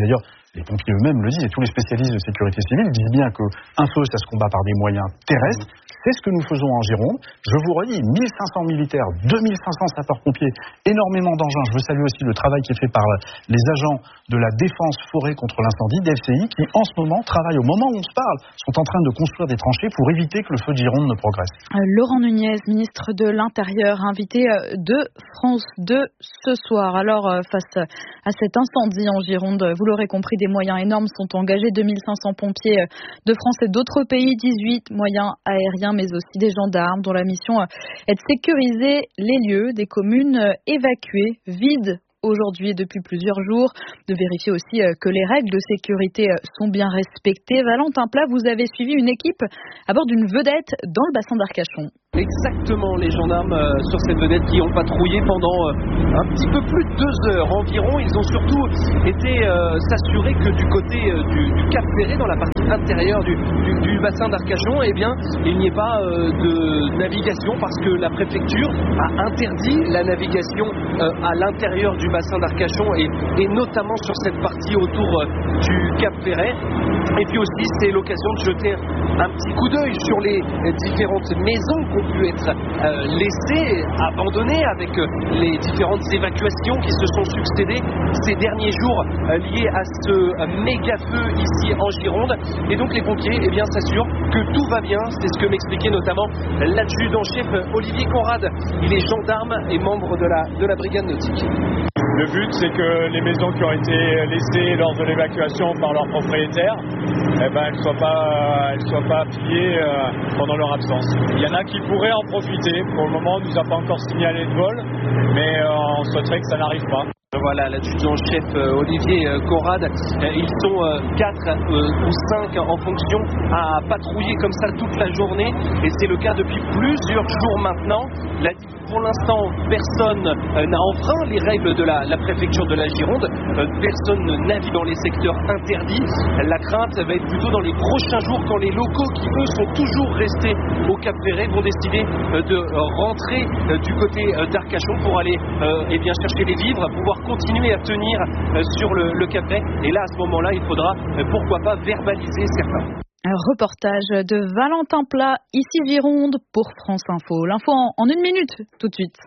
[SPEAKER 14] les pompiers eux-mêmes le disent, et tous les spécialistes de sécurité civile disent bien qu'un feu, ça se combat par des moyens terrestres. C'est ce que nous faisons en Gironde. Je vous redis, mille cinq cents militaires, deux mille cinq cents sapeurs-pompiers, énormément d'engins. Je veux saluer aussi le travail qui est fait par les agents de la défense forêt contre l'incendie, D F C I, qui en ce moment travaillent, au moment où on se parle, sont en train de construire des tranchées pour éviter que le feu de Gironde ne progresse.
[SPEAKER 10] Euh, Laurent Nunez, ministre de l'Intérieur, invité de France deux ce soir. Alors, euh, face à cet incendie en Gironde, vous l'aurez compris, des moyens énormes sont engagés. deux mille cinq cents pompiers de France et d'autres pays, dix-huit moyens aériens, mais aussi des gendarmes dont la mission est de sécuriser les lieux des communes évacuées, vides aujourd'hui et depuis plusieurs jours, de vérifier aussi que les règles de sécurité sont bien respectées. Valentin Plat, vous avez suivi une équipe à bord d'une vedette dans le bassin d'Arcachon.
[SPEAKER 3] Exactement, les gendarmes euh, sur cette vedette qui ont patrouillé pendant euh, un petit peu plus de deux heures environ. Ils ont surtout été euh, s'assurer que du côté euh, du, du Cap Ferret, dans la partie intérieure du, du, du bassin d'Arcachon, eh bien, il n'y ait pas euh, de navigation parce que la préfecture a interdit la navigation euh, à l'intérieur du bassin d'Arcachon et, et notamment sur cette partie autour euh, du Cap Ferret. Et puis aussi, c'est l'occasion de jeter un petit coup d'œil sur les différentes maisons qui ont pu être euh, laissées, abandonnées avec euh, les différentes évacuations qui se sont succédées ces derniers jours euh, liés à ce euh, méga feu ici en Gironde. Et donc les pompiers eh bien, s'assurent que tout va bien. C'est ce que m'expliquait notamment l'adjudant-chef Olivier Conrad. Il est gendarme et membre de la, de la brigade nautique.
[SPEAKER 22] Le but, c'est que les maisons qui ont été laissées lors de l'évacuation par leurs propriétaires, eh ben, elles ne soient pas, elles soient pas pillées euh, pendant leur absence. Il y en a qui pourraient en profiter. Pour le moment, on ne nous a pas encore signalé de vol, mais euh, on souhaiterait que ça n'arrive pas.
[SPEAKER 3] Voilà, l'adjudant-chef euh, Olivier euh, Conrad, euh, ils sont euh, quatre euh, ou cinq en fonction à patrouiller comme ça toute la journée et c'est le cas depuis plusieurs jours maintenant. La, pour l'instant, personne euh, n'a enfreint les règles de la, la préfecture de la Gironde, euh, personne ne navigue dans les secteurs interdits. La crainte va être plutôt dans les prochains jours quand les locaux qui eux sont toujours restés au Cap Ferret vont décider euh, de euh, rentrer euh, du côté euh, d'Arcachon pour aller euh, eh bien, chercher les vivres, pouvoir continuer à tenir euh, sur le, le Cap Ferret. Et là, à ce moment-là, il faudra, euh, pourquoi pas, verbaliser certains.
[SPEAKER 10] Un reportage de Valentin Plat, ici Gironde, pour France Info. L'info en, en une minute, tout de suite.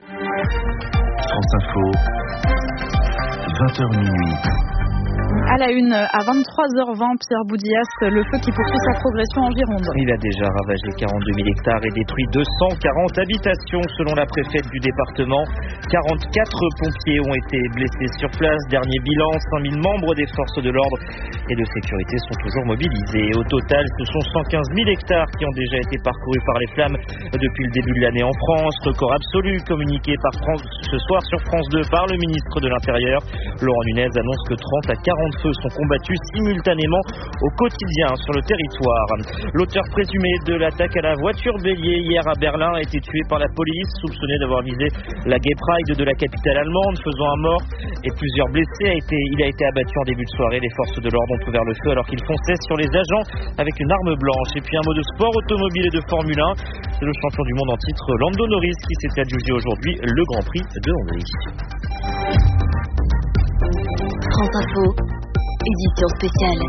[SPEAKER 19] France Info, vingt heures minuit.
[SPEAKER 10] À la une, à vingt-trois heures vingt, Pierre Boudias, le feu qui poursuit sa progression en Gironde.
[SPEAKER 13] Il a déjà ravagé quarante-deux mille hectares et détruit deux cent quarante habitations selon la préfète du département. quarante-quatre pompiers ont été blessés sur place. Dernier bilan, cinq mille membres des forces de l'ordre et de sécurité sont toujours mobilisés. Au total, ce sont cent quinze mille hectares qui ont déjà été parcourus par les flammes depuis le début de l'année en France. Record absolu communiqué par France ce soir sur France deux par le ministre de l'Intérieur. Laurent Nunez annonce que trente à quarante feux sont combattus simultanément au quotidien sur le territoire. L'auteur présumé de l'attaque à la voiture bélier hier à Berlin a été tué par la police, soupçonné d'avoir visé la Gay Pride de la capitale allemande, faisant un mort et plusieurs blessés. A été, il a été abattu en début de soirée. Les forces de l'ordre ont ouvert le feu alors qu'il fonçait sur les agents avec une arme blanche. Et puis un mot de sport automobile et de Formule un. C'est le champion du monde en titre Lando Norris qui s'est adjugé aujourd'hui le Grand Prix de Hongrie.
[SPEAKER 11] France Info, édition spéciale.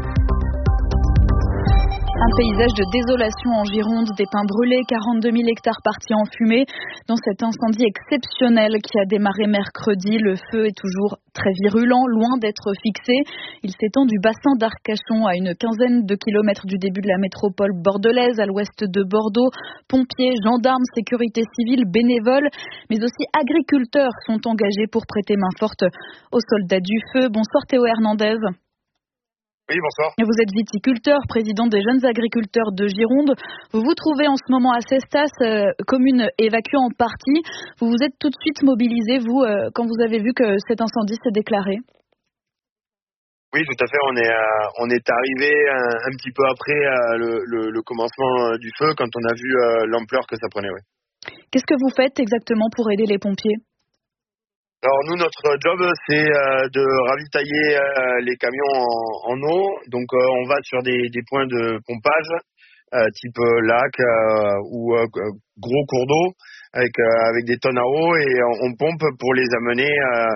[SPEAKER 10] Un paysage de désolation en Gironde, des pins brûlés, quarante-deux mille hectares partis en fumée. Dans cet incendie exceptionnel qui a démarré mercredi, le feu est toujours très virulent, loin d'être fixé. Il s'étend du bassin d'Arcachon à une quinzaine de kilomètres du début de la métropole bordelaise, à l'ouest de Bordeaux. Pompiers, gendarmes, sécurité civile, bénévoles, mais aussi agriculteurs sont engagés pour prêter main forte aux soldats du feu. Bonsoir Théo Hernandez.
[SPEAKER 23] Oui, bonsoir.
[SPEAKER 10] Vous êtes viticulteur, président des jeunes agriculteurs de Gironde. Vous vous trouvez en ce moment à Cestas, euh, commune évacuée en partie. Vous vous êtes tout de suite mobilisé, vous, euh, quand vous avez vu que cet incendie s'est déclaré?
[SPEAKER 23] Oui, tout à fait. On est, euh, on est arrivé un, un petit peu après euh, le, le, le commencement du feu, quand on a vu euh, l'ampleur que ça prenait. Oui.
[SPEAKER 10] Qu'est-ce que vous faites exactement pour aider les pompiers?
[SPEAKER 23] Alors nous, notre job, c'est euh, de ravitailler euh, les camions en, en eau. Donc euh, on va sur des, des points de pompage, euh, type euh, lac euh, ou euh, gros cours d'eau, avec, euh, avec des tonnes à eau, et on, on pompe pour les amener euh,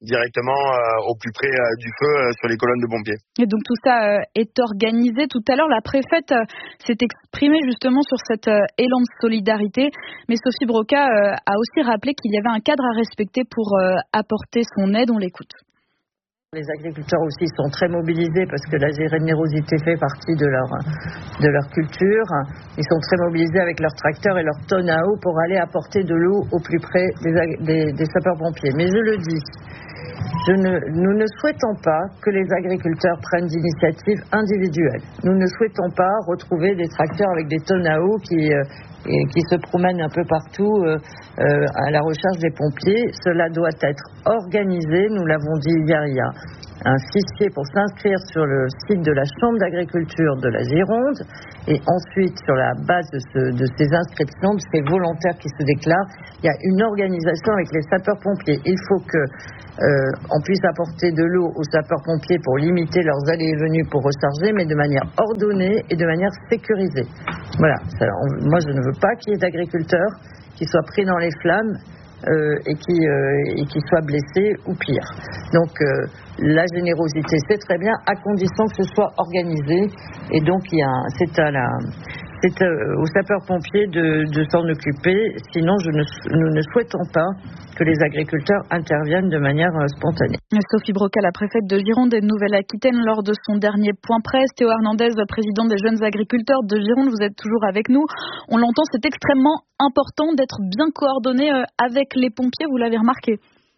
[SPEAKER 23] directement euh, au plus près euh, du feu euh, sur les colonnes de pompiers.
[SPEAKER 10] Et donc tout ça euh, est organisé. Tout à l'heure, la préfète euh, s'est exprimée justement sur cet euh, élan de solidarité. Mais Sophie Broca euh, a aussi rappelé qu'il y avait un cadre à respecter pour euh, apporter son aide. On l'écoute.
[SPEAKER 1] Les agriculteurs aussi sont très mobilisés parce que la générosité fait partie de leur, de leur culture. Ils sont très mobilisés avec leurs tracteurs et leurs tonnes à eau pour aller apporter de l'eau au plus près des, des, des sapeurs-pompiers. Mais je le dis, je ne, nous ne souhaitons pas que les agriculteurs prennent d'initiatives individuelles. Nous ne souhaitons pas retrouver des tracteurs avec des tonnes à eau qui... Euh, et qui se promènent un peu partout euh, euh, à la recherche des pompiers. Cela doit être organisé, nous l'avons dit hier, il y a un fichier pour s'inscrire sur le site de la Chambre d'agriculture de la Gironde et ensuite sur la base de, ce, de ces inscriptions, de ces volontaires qui se déclarent, il y a une organisation avec les sapeurs-pompiers. Il faut que euh, on puisse apporter de l'eau aux sapeurs-pompiers pour limiter leurs allées et venues pour recharger, mais de manière ordonnée et de manière sécurisée. Voilà. Ça, on, moi, je ne veux pas qu'il y ait d'agriculteurs qui soient pris dans les flammes euh, et, qui, euh, et qui soient blessés ou pire. Donc, euh, la générosité, c'est très bien, à condition que ce soit organisé. Et donc, il y a, c'est à la... C'est euh, aux sapeurs-pompiers de, de s'en occuper, sinon je ne, nous ne souhaitons pas que les agriculteurs interviennent de manière euh, spontanée.
[SPEAKER 10] Sophie Broca, la préfète de Gironde et de Nouvelle-Aquitaine, lors de son dernier point presse. Théo Hernandez, président des jeunes agriculteurs de Gironde, vous êtes toujours avec nous. On l'entend, c'est extrêmement important d'être bien coordonné euh, avec les pompiers, vous l'avez remarqué.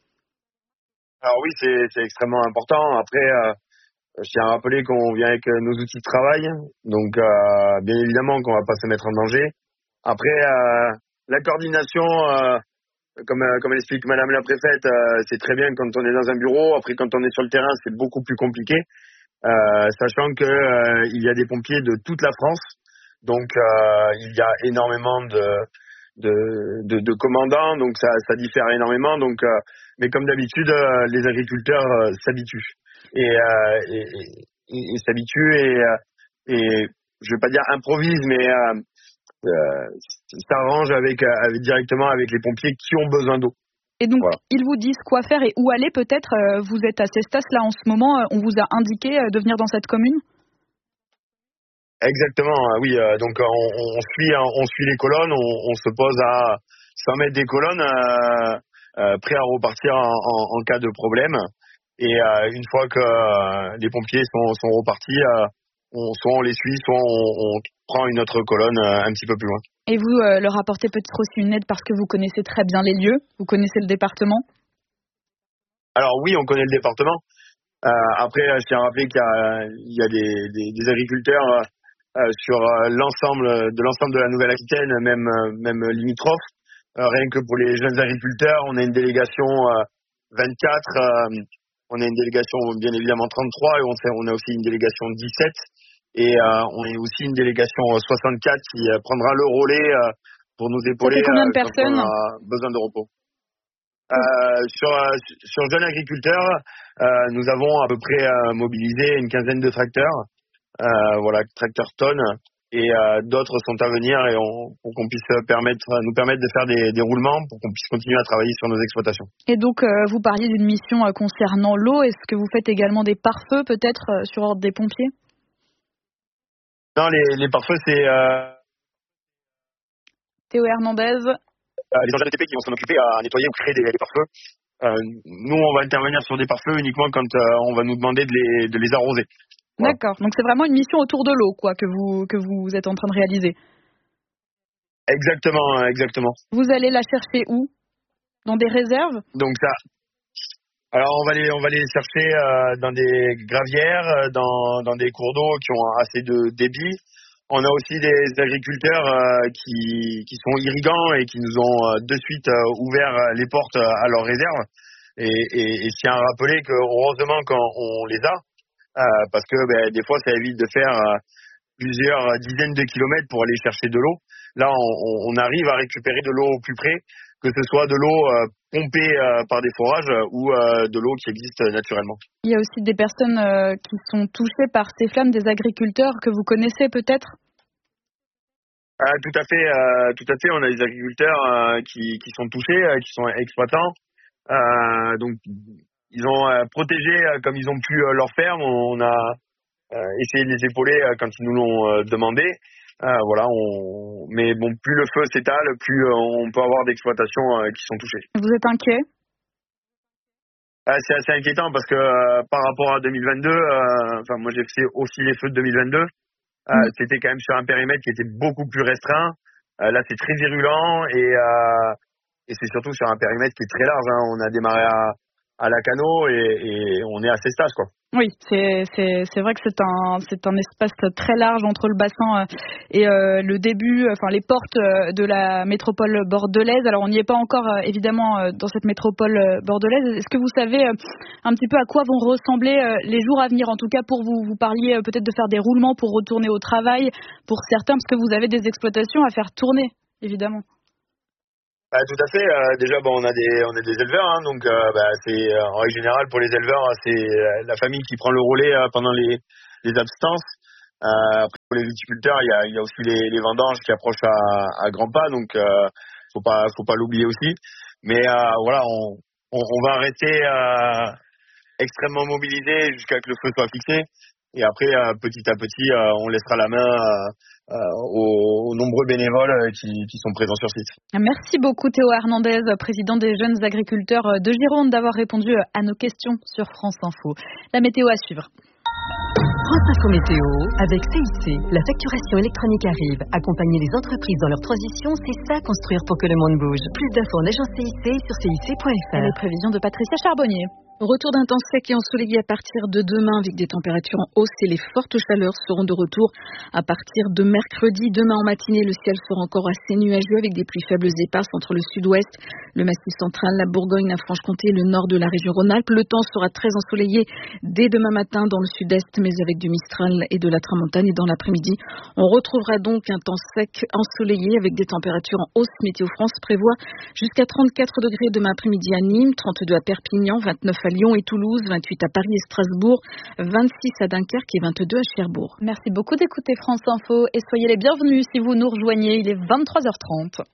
[SPEAKER 23] Alors oui, c'est, c'est extrêmement important. Après... Euh... Je tiens à rappeler qu'on vient avec nos outils de travail, donc euh, bien évidemment qu'on va pas se mettre en danger. Après, euh, la coordination, euh, comme, euh, comme l'explique Madame la Préfète, euh, c'est très bien quand on est dans un bureau. Après, quand on est sur le terrain, c'est beaucoup plus compliqué, euh, sachant que euh, il y a des pompiers de toute la France, donc euh, il y a énormément de, de, de, de commandants, donc ça, ça diffère énormément. Donc, euh, mais comme d'habitude, euh, les agriculteurs euh, s'habituent. Et, euh, et, et, et s'habitue et, et je vais pas dire improvise, mais euh, euh, s'arrange avec, avec directement avec les pompiers qui ont besoin d'eau.
[SPEAKER 10] Et donc voilà. Ils vous disent quoi faire et où aller peut-être. Euh, vous êtes à Cestas là en ce moment. Euh, on vous a indiqué euh, de venir dans cette commune.
[SPEAKER 23] Exactement, oui. Euh, donc on, on suit on suit les colonnes. On, on se pose à cent mètres des colonnes, euh, euh, prêt à repartir en, en, en cas de problème. Et euh, une fois que euh, les pompiers sont, sont repartis, euh, on, soit on les suit, soit on, on prend une autre colonne euh, un petit peu plus loin.
[SPEAKER 10] Et vous euh, leur apportez peut-être aussi une aide parce que vous connaissez très bien les lieux, vous connaissez le département?
[SPEAKER 23] Alors oui, on connaît le département. Euh, après, je tiens à rappeler qu'il y a, il y a des, des, des agriculteurs euh, sur l'ensemble de l'ensemble de la Nouvelle-Aquitaine, même, même limitrophe. Euh, rien que pour les jeunes agriculteurs, on a une délégation euh, vingt-quatre. Euh, On a une délégation bien évidemment trente-trois et on, sait, on a aussi une délégation dix-sept et euh, on a aussi une délégation soixante-quatre qui euh, prendra le relais euh, pour nous épauler
[SPEAKER 10] combien de
[SPEAKER 23] euh,
[SPEAKER 10] personnes
[SPEAKER 23] quand on a besoin de repos. Euh, sur, sur jeunes agriculteurs, euh, nous avons à peu près euh, mobilisé une quinzaine de tracteurs, euh, voilà, tracteurs tonnes. Et euh, d'autres sont à venir et on, pour qu'on puisse permettre, nous permettre de faire des, des roulements pour qu'on puisse continuer à travailler sur nos exploitations.
[SPEAKER 10] Et donc, euh, vous parliez d'une mission euh, concernant l'eau. Est-ce que vous faites également des pare-feux, peut-être, euh, sur ordre des pompiers?
[SPEAKER 23] Non, les, les pare-feux, c'est... Euh...
[SPEAKER 10] Théo Hernandez.
[SPEAKER 23] Euh, les engins de T P qui vont s'en occuper à nettoyer ou créer des, des pare-feux. Euh, nous, on va intervenir sur des pare-feux uniquement quand euh, on va nous demander de les, de les arroser. Voilà.
[SPEAKER 10] D'accord, donc c'est vraiment une mission autour de l'eau quoi que vous que vous êtes en train de réaliser.
[SPEAKER 23] Exactement, exactement.
[SPEAKER 10] Vous allez la chercher où? Dans des réserves?
[SPEAKER 23] Donc ça. Alors on va les on va les chercher euh, dans des gravières, dans dans des cours d'eau qui ont assez de débit. On a aussi des agriculteurs euh, qui qui sont irrigants et qui nous ont euh, de suite euh, ouvert les portes à leurs réserves. Et, et, et je tiens à rappeler que heureusement quand on les a. Euh, parce que ben, des fois ça évite de faire euh, plusieurs dizaines de kilomètres pour aller chercher de l'eau. Là on, on arrive à récupérer de l'eau au plus près, que ce soit de l'eau euh, pompée euh, par des forages ou euh, de l'eau qui existe naturellement.
[SPEAKER 10] Il y a aussi des personnes euh, qui sont touchées par ces flammes, des agriculteurs que vous connaissez peut-être?
[SPEAKER 23] Ah, tout à fait, euh, tout à fait. On a des agriculteurs euh, qui, qui sont touchés, euh, qui sont exploitants. Euh, donc ils ont euh, protégé euh, comme ils ont pu euh, leur ferme. On a euh, essayé de les épauler euh, quand ils nous l'ont euh, demandé. Euh, voilà, on... mais bon, plus le feu s'étale, plus euh, on peut avoir d'exploitations euh, qui sont touchées.
[SPEAKER 10] Vous êtes inquiet?
[SPEAKER 23] euh, C'est assez inquiétant parce que euh, par rapport à deux mille vingt-deux, euh, enfin moi j'ai fait aussi les feux de deux mille vingt-deux. Euh, mmh. C'était quand même sur un périmètre qui était beaucoup plus restreint. Euh, là, c'est très virulent et, euh, et c'est surtout sur un périmètre qui est très large. Hein. On a démarré à, à Lacanau et, et on est à ces stages, quoi.
[SPEAKER 10] Oui, c'est, c'est, c'est vrai que c'est un, c'est un espace très large entre le bassin et euh, le début, enfin les portes de la métropole bordelaise. Alors on n'y est pas encore évidemment dans cette métropole bordelaise. Est-ce que vous savez un petit peu à quoi vont ressembler les jours à venir? En tout cas pour vous, vous parliez peut-être de faire des roulements pour retourner au travail pour certains, parce que vous avez des exploitations à faire tourner, évidemment.
[SPEAKER 23] Bah, tout à fait. Euh, déjà, bon, on a des, on a des éleveurs, hein, donc euh, bah, c'est euh, en règle générale pour les éleveurs, c'est euh, la famille qui prend le relais euh, pendant les, les absences. Euh, après, pour les viticulteurs, il y a, il y a aussi les, les vendanges qui approchent à, à grands pas, donc euh, faut pas, faut pas l'oublier aussi. Mais euh, voilà, on, on, on va rester euh, extrêmement mobilisés jusqu'à ce que le feu soit fixé. Et après, euh, petit à petit, euh, on laissera la main euh, euh, aux, aux nombreux bénévoles euh, qui, qui sont présents sur site.
[SPEAKER 10] Merci beaucoup Théo Hernandez, président des jeunes agriculteurs de Gironde, d'avoir répondu à nos questions sur France Info. La météo à suivre.
[SPEAKER 11] France Info Météo, avec C I C, la facturation électronique arrive. Accompagner les entreprises dans leur transition, c'est ça construire pour que le monde bouge. Plus d'infos en agence C I C sur C I C point F R.
[SPEAKER 10] Et les prévisions de Patricia Charbonnier. Retour d'un temps sec et ensoleillé à partir de demain avec des températures en hausse et les fortes chaleurs seront de retour à partir de mercredi. Demain en matinée, le ciel sera encore assez nuageux avec des pluies faibles éparses entre le sud-ouest, le massif central, la Bourgogne, la Franche-Comté et le nord de la région Rhône-Alpes. Le temps sera très ensoleillé dès demain matin dans le sud-est, mais avec du mistral et de la tramontane. Et dans l'après-midi, on retrouvera donc un temps sec ensoleillé avec des températures en hausse. Météo France prévoit jusqu'à trente-quatre degrés demain après-midi à Nîmes, trente-deux à Perpignan, vingt-neuf à Lyon et Toulouse, vingt-huit à Paris et Strasbourg, vingt-six à Dunkerque et vingt-deux à Cherbourg. Merci beaucoup d'écouter France Info et soyez les bienvenus si vous nous rejoignez. Il est vingt-trois heures trente.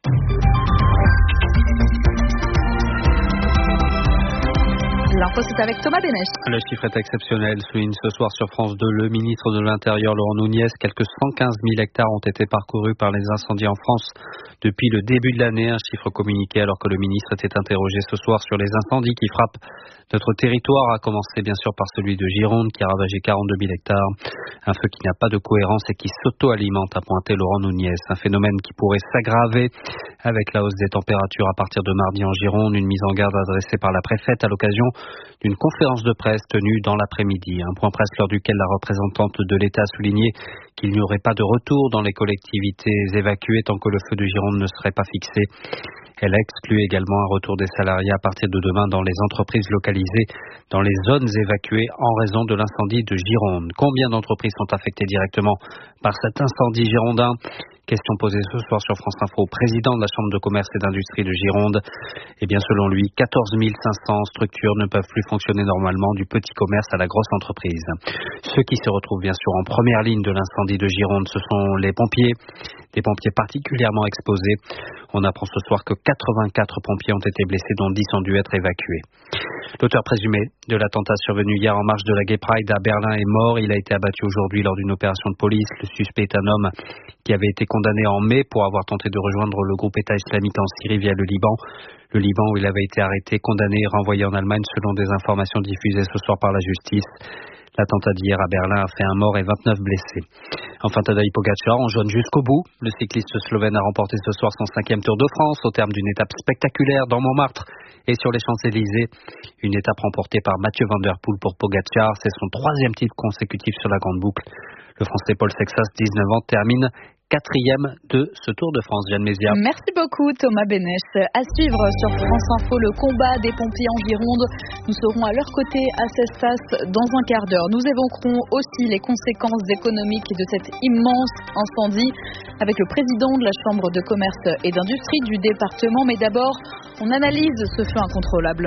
[SPEAKER 10] L'info, c'est avec Thomas Bénèche.
[SPEAKER 4] Le chiffre est exceptionnel, souligne ce soir sur France deux le ministre de l'Intérieur, Laurent Nunez. Quelques cent quinze mille hectares ont été parcourus par les incendies en France depuis le début de l'année. Un chiffre communiqué alors que le ministre était interrogé ce soir sur les incendies qui frappent notre territoire, à commencer bien sûr par celui de Gironde qui a ravagé quarante-deux mille hectares. Un feu qui n'a pas de cohérence et qui s'auto-alimente, a pointé Laurent Nunez. Un phénomène qui pourrait s'aggraver avec la hausse des températures à partir de mardi en Gironde. Une mise en garde adressée par la préfète à l'occasion d'une conférence de presse tenue dans l'après-midi. Un point presse lors duquel la représentante de l'État a souligné qu'il n'y aurait pas de retour dans les collectivités évacuées tant que le feu de Gironde ne serait pas fixé. Elle exclut également un retour des salariés à partir de demain dans les entreprises localisées dans les zones évacuées en raison de l'incendie de Gironde. Combien d'entreprises sont affectées directement par cet incendie girondin ? Question posée ce soir sur France Info au président de la Chambre de commerce et d'industrie de Gironde. Eh bien, selon lui, quatorze mille cinq cents structures ne peuvent plus fonctionner normalement, du petit commerce à la grosse entreprise. Ceux qui se retrouvent bien sûr en première ligne de l'incendie de Gironde, ce sont les pompiers, des pompiers particulièrement exposés. On apprend ce soir que quatre-vingt-quatre pompiers ont été blessés, dont dix ont dû être évacués. L'auteur présumé de l'attentat survenu hier en marge de la Gay Pride à Berlin est mort. Il a été abattu aujourd'hui lors d'une opération de police. Le suspect est un homme qui avait été condamné en mai pour avoir tenté de rejoindre le groupe État islamique en Syrie via le Liban. Le Liban où il avait été arrêté, condamné et renvoyé en Allemagne selon des informations diffusées ce soir par la justice. L'attentat d'hier à Berlin a fait un mort et vingt-neuf blessés. Enfin, Tadej Pogačar enjoigne jusqu'au bout. Le cycliste slovène a remporté ce soir son cinquième Tour de France au terme d'une étape spectaculaire dans Montmartre et sur les Champs-Élysées. Une étape remportée par Mathieu Van Der Poel pour Pogačar. C'est son troisième titre consécutif sur la grande boucle. Le Français Paul Sexas, dix-neuf ans, termine quatrième de ce Tour de France. Jeanne Mézia.
[SPEAKER 10] Merci beaucoup Thomas Bénèche. À suivre sur France Info le combat des pompiers en Gironde. Nous serons à leur côté à Cestas dans un quart d'heure. Nous évoquerons aussi les conséquences économiques de cet immense incendie avec le président de la Chambre de commerce et d'industrie du département. Mais d'abord, on analyse ce feu incontrôlable.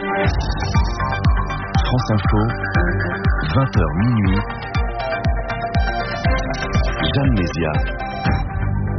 [SPEAKER 19] France Info, vingt heures minuit. Jeanne Mézia.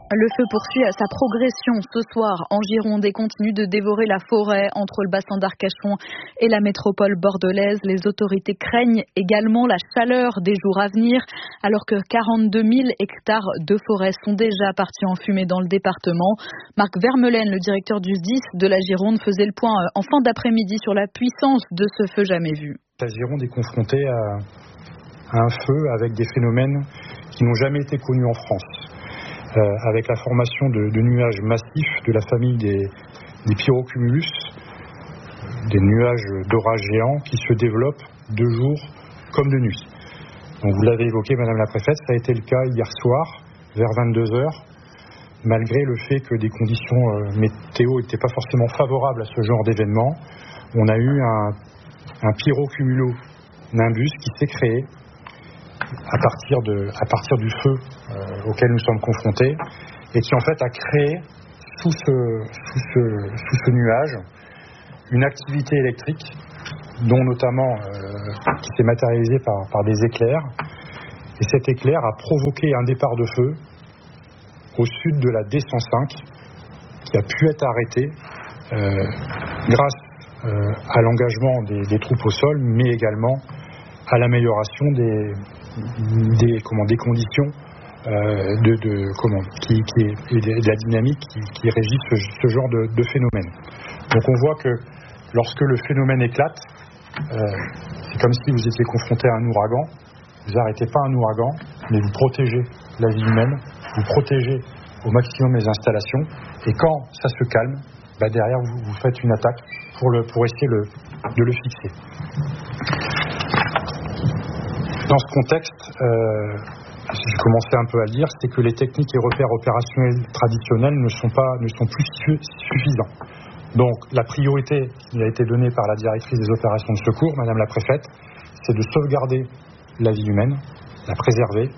[SPEAKER 10] Le feu poursuit sa progression ce soir en Gironde et continue de dévorer la forêt entre le bassin d'Arcachon et la métropole bordelaise. Les autorités craignent également la chaleur des jours à venir, alors que quarante-deux mille hectares de forêt sont déjà partis en fumée dans le département. Marc Vermeulen, le directeur du S D I S de la Gironde, faisait le point en fin d'après-midi sur la puissance de ce feu jamais vu.
[SPEAKER 14] La Gironde est confrontée à, à un feu avec des phénomènes qui n'ont jamais été connus en France. Euh, avec la formation de, de nuages massifs de la famille des, des pyrocumulus, des nuages d'orage géants qui se développent de jour comme de nuit. Donc vous l'avez évoqué, Madame la Préfète, ça a été le cas hier soir, vers vingt-deux heures, malgré le fait que des conditions euh, météo n'étaient pas forcément favorables à ce genre d'événement. On a eu un, un pyrocumulo-nimbus qui s'est créé à partir, de, à partir du feu euh, auquel nous sommes confrontés et qui en fait a créé sous ce, sous ce, sous ce nuage une activité électrique dont notamment euh, qui s'est matérialisée par, par des éclairs, et cet éclair a provoqué un départ de feu au sud de la D cent cinq qui a pu être arrêté euh, grâce euh, à l'engagement des, des troupes au sol, mais également à l'amélioration des, des, comment, des conditions euh, de, de, comment, qui, qui, et de la dynamique qui, qui régit ce, ce genre de, de phénomène. Donc on voit que lorsque le phénomène éclate, euh, c'est comme si vous étiez confronté à un ouragan. Vous n'arrêtez pas un ouragan, mais vous protégez la vie humaine, vous protégez au maximum les installations, et quand ça se calme, bah derrière vous, vous faites une attaque pour, le, pour essayer le, de le fixer. Dans ce contexte, euh, j'ai commencé un peu à le dire, c'est que les techniques et repères opérationnels traditionnels ne sont, pas, ne sont plus suffisants. Donc la priorité qui a été donnée par la directrice des opérations de secours, Madame la Préfète, c'est de sauvegarder la vie humaine, la préserver,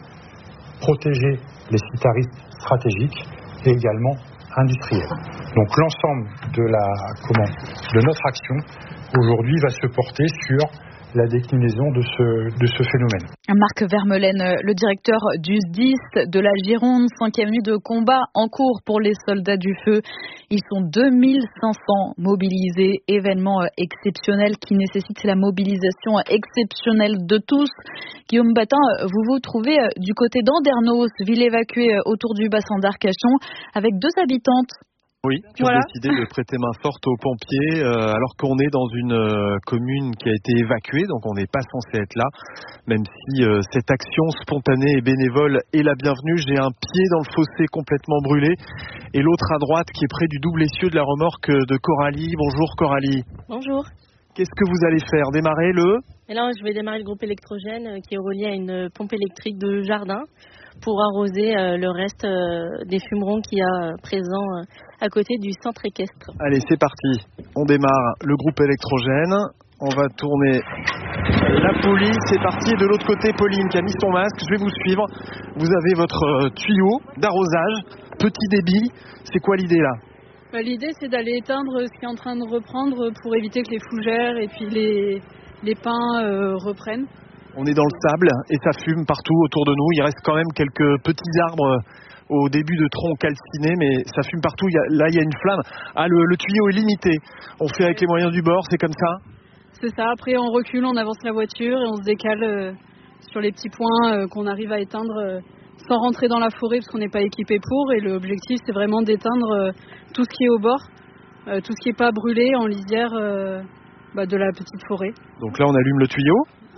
[SPEAKER 14] protéger les sites à risque stratégiques et également industriels. Donc l'ensemble de, la, comment, de notre action aujourd'hui va se porter sur la déclinaison de ce, de ce phénomène.
[SPEAKER 10] Marc Vermeulen, le directeur du S D I S de la Gironde, cinquième nuit de combat en cours pour les soldats du feu. Ils sont deux mille cinq cents mobilisés, événement exceptionnel qui nécessite la mobilisation exceptionnelle de tous. Guillaume Batin, vous vous trouvez du côté d'Andernos, ville évacuée autour du bassin d'Arcachon, avec deux habitantes.
[SPEAKER 16] Oui, qui
[SPEAKER 10] voilà.
[SPEAKER 16] ont décidé de prêter main forte aux pompiers euh, alors qu'on est dans une euh, commune qui a été évacuée, donc on n'est pas censé être là, même si euh, cette action spontanée et bénévole est la bienvenue. J'ai un pied dans le fossé complètement brûlé et l'autre à droite qui est près du double essieu de la remorque de Coralie. Bonjour Coralie.
[SPEAKER 5] Bonjour.
[SPEAKER 16] Qu'est-ce que vous allez faire? Démarrer le...
[SPEAKER 5] Et là, je vais démarrer le groupe électrogène qui est relié à une pompe électrique de jardin pour arroser euh, le reste euh, des fumerons qu'il y a euh, présents euh, à côté du centre équestre.
[SPEAKER 16] Allez, c'est parti. On démarre le groupe électrogène. On va tourner la police. C'est parti. De l'autre côté, Pauline qui a mis son masque. Je vais vous suivre. Vous avez votre euh, tuyau d'arrosage. Petit débit. C'est quoi l'idée là?
[SPEAKER 6] Bah, l'idée, c'est d'aller éteindre ce qui est en train de reprendre pour éviter que les fougères et puis les, les pins euh, reprennent.
[SPEAKER 16] On est dans le sable et ça fume partout autour de nous. Il reste quand même quelques petits arbres au début de troncs calcinés, mais ça fume partout. Il y a, là, il y a une flamme. Ah, le, le tuyau est limité. On fait avec les moyens du bord, c'est comme ça?
[SPEAKER 6] C'est ça. Après, on recule, on avance la voiture et on se décale euh, sur les petits points euh, qu'on arrive à éteindre euh, sans rentrer dans la forêt parce qu'on n'est pas équipé pour. Et l'objectif, c'est vraiment d'éteindre euh, tout ce qui est au bord, euh, tout ce qui n'est pas brûlé en lisière euh, bah, de la petite forêt.
[SPEAKER 16] Donc là, on allume le tuyau.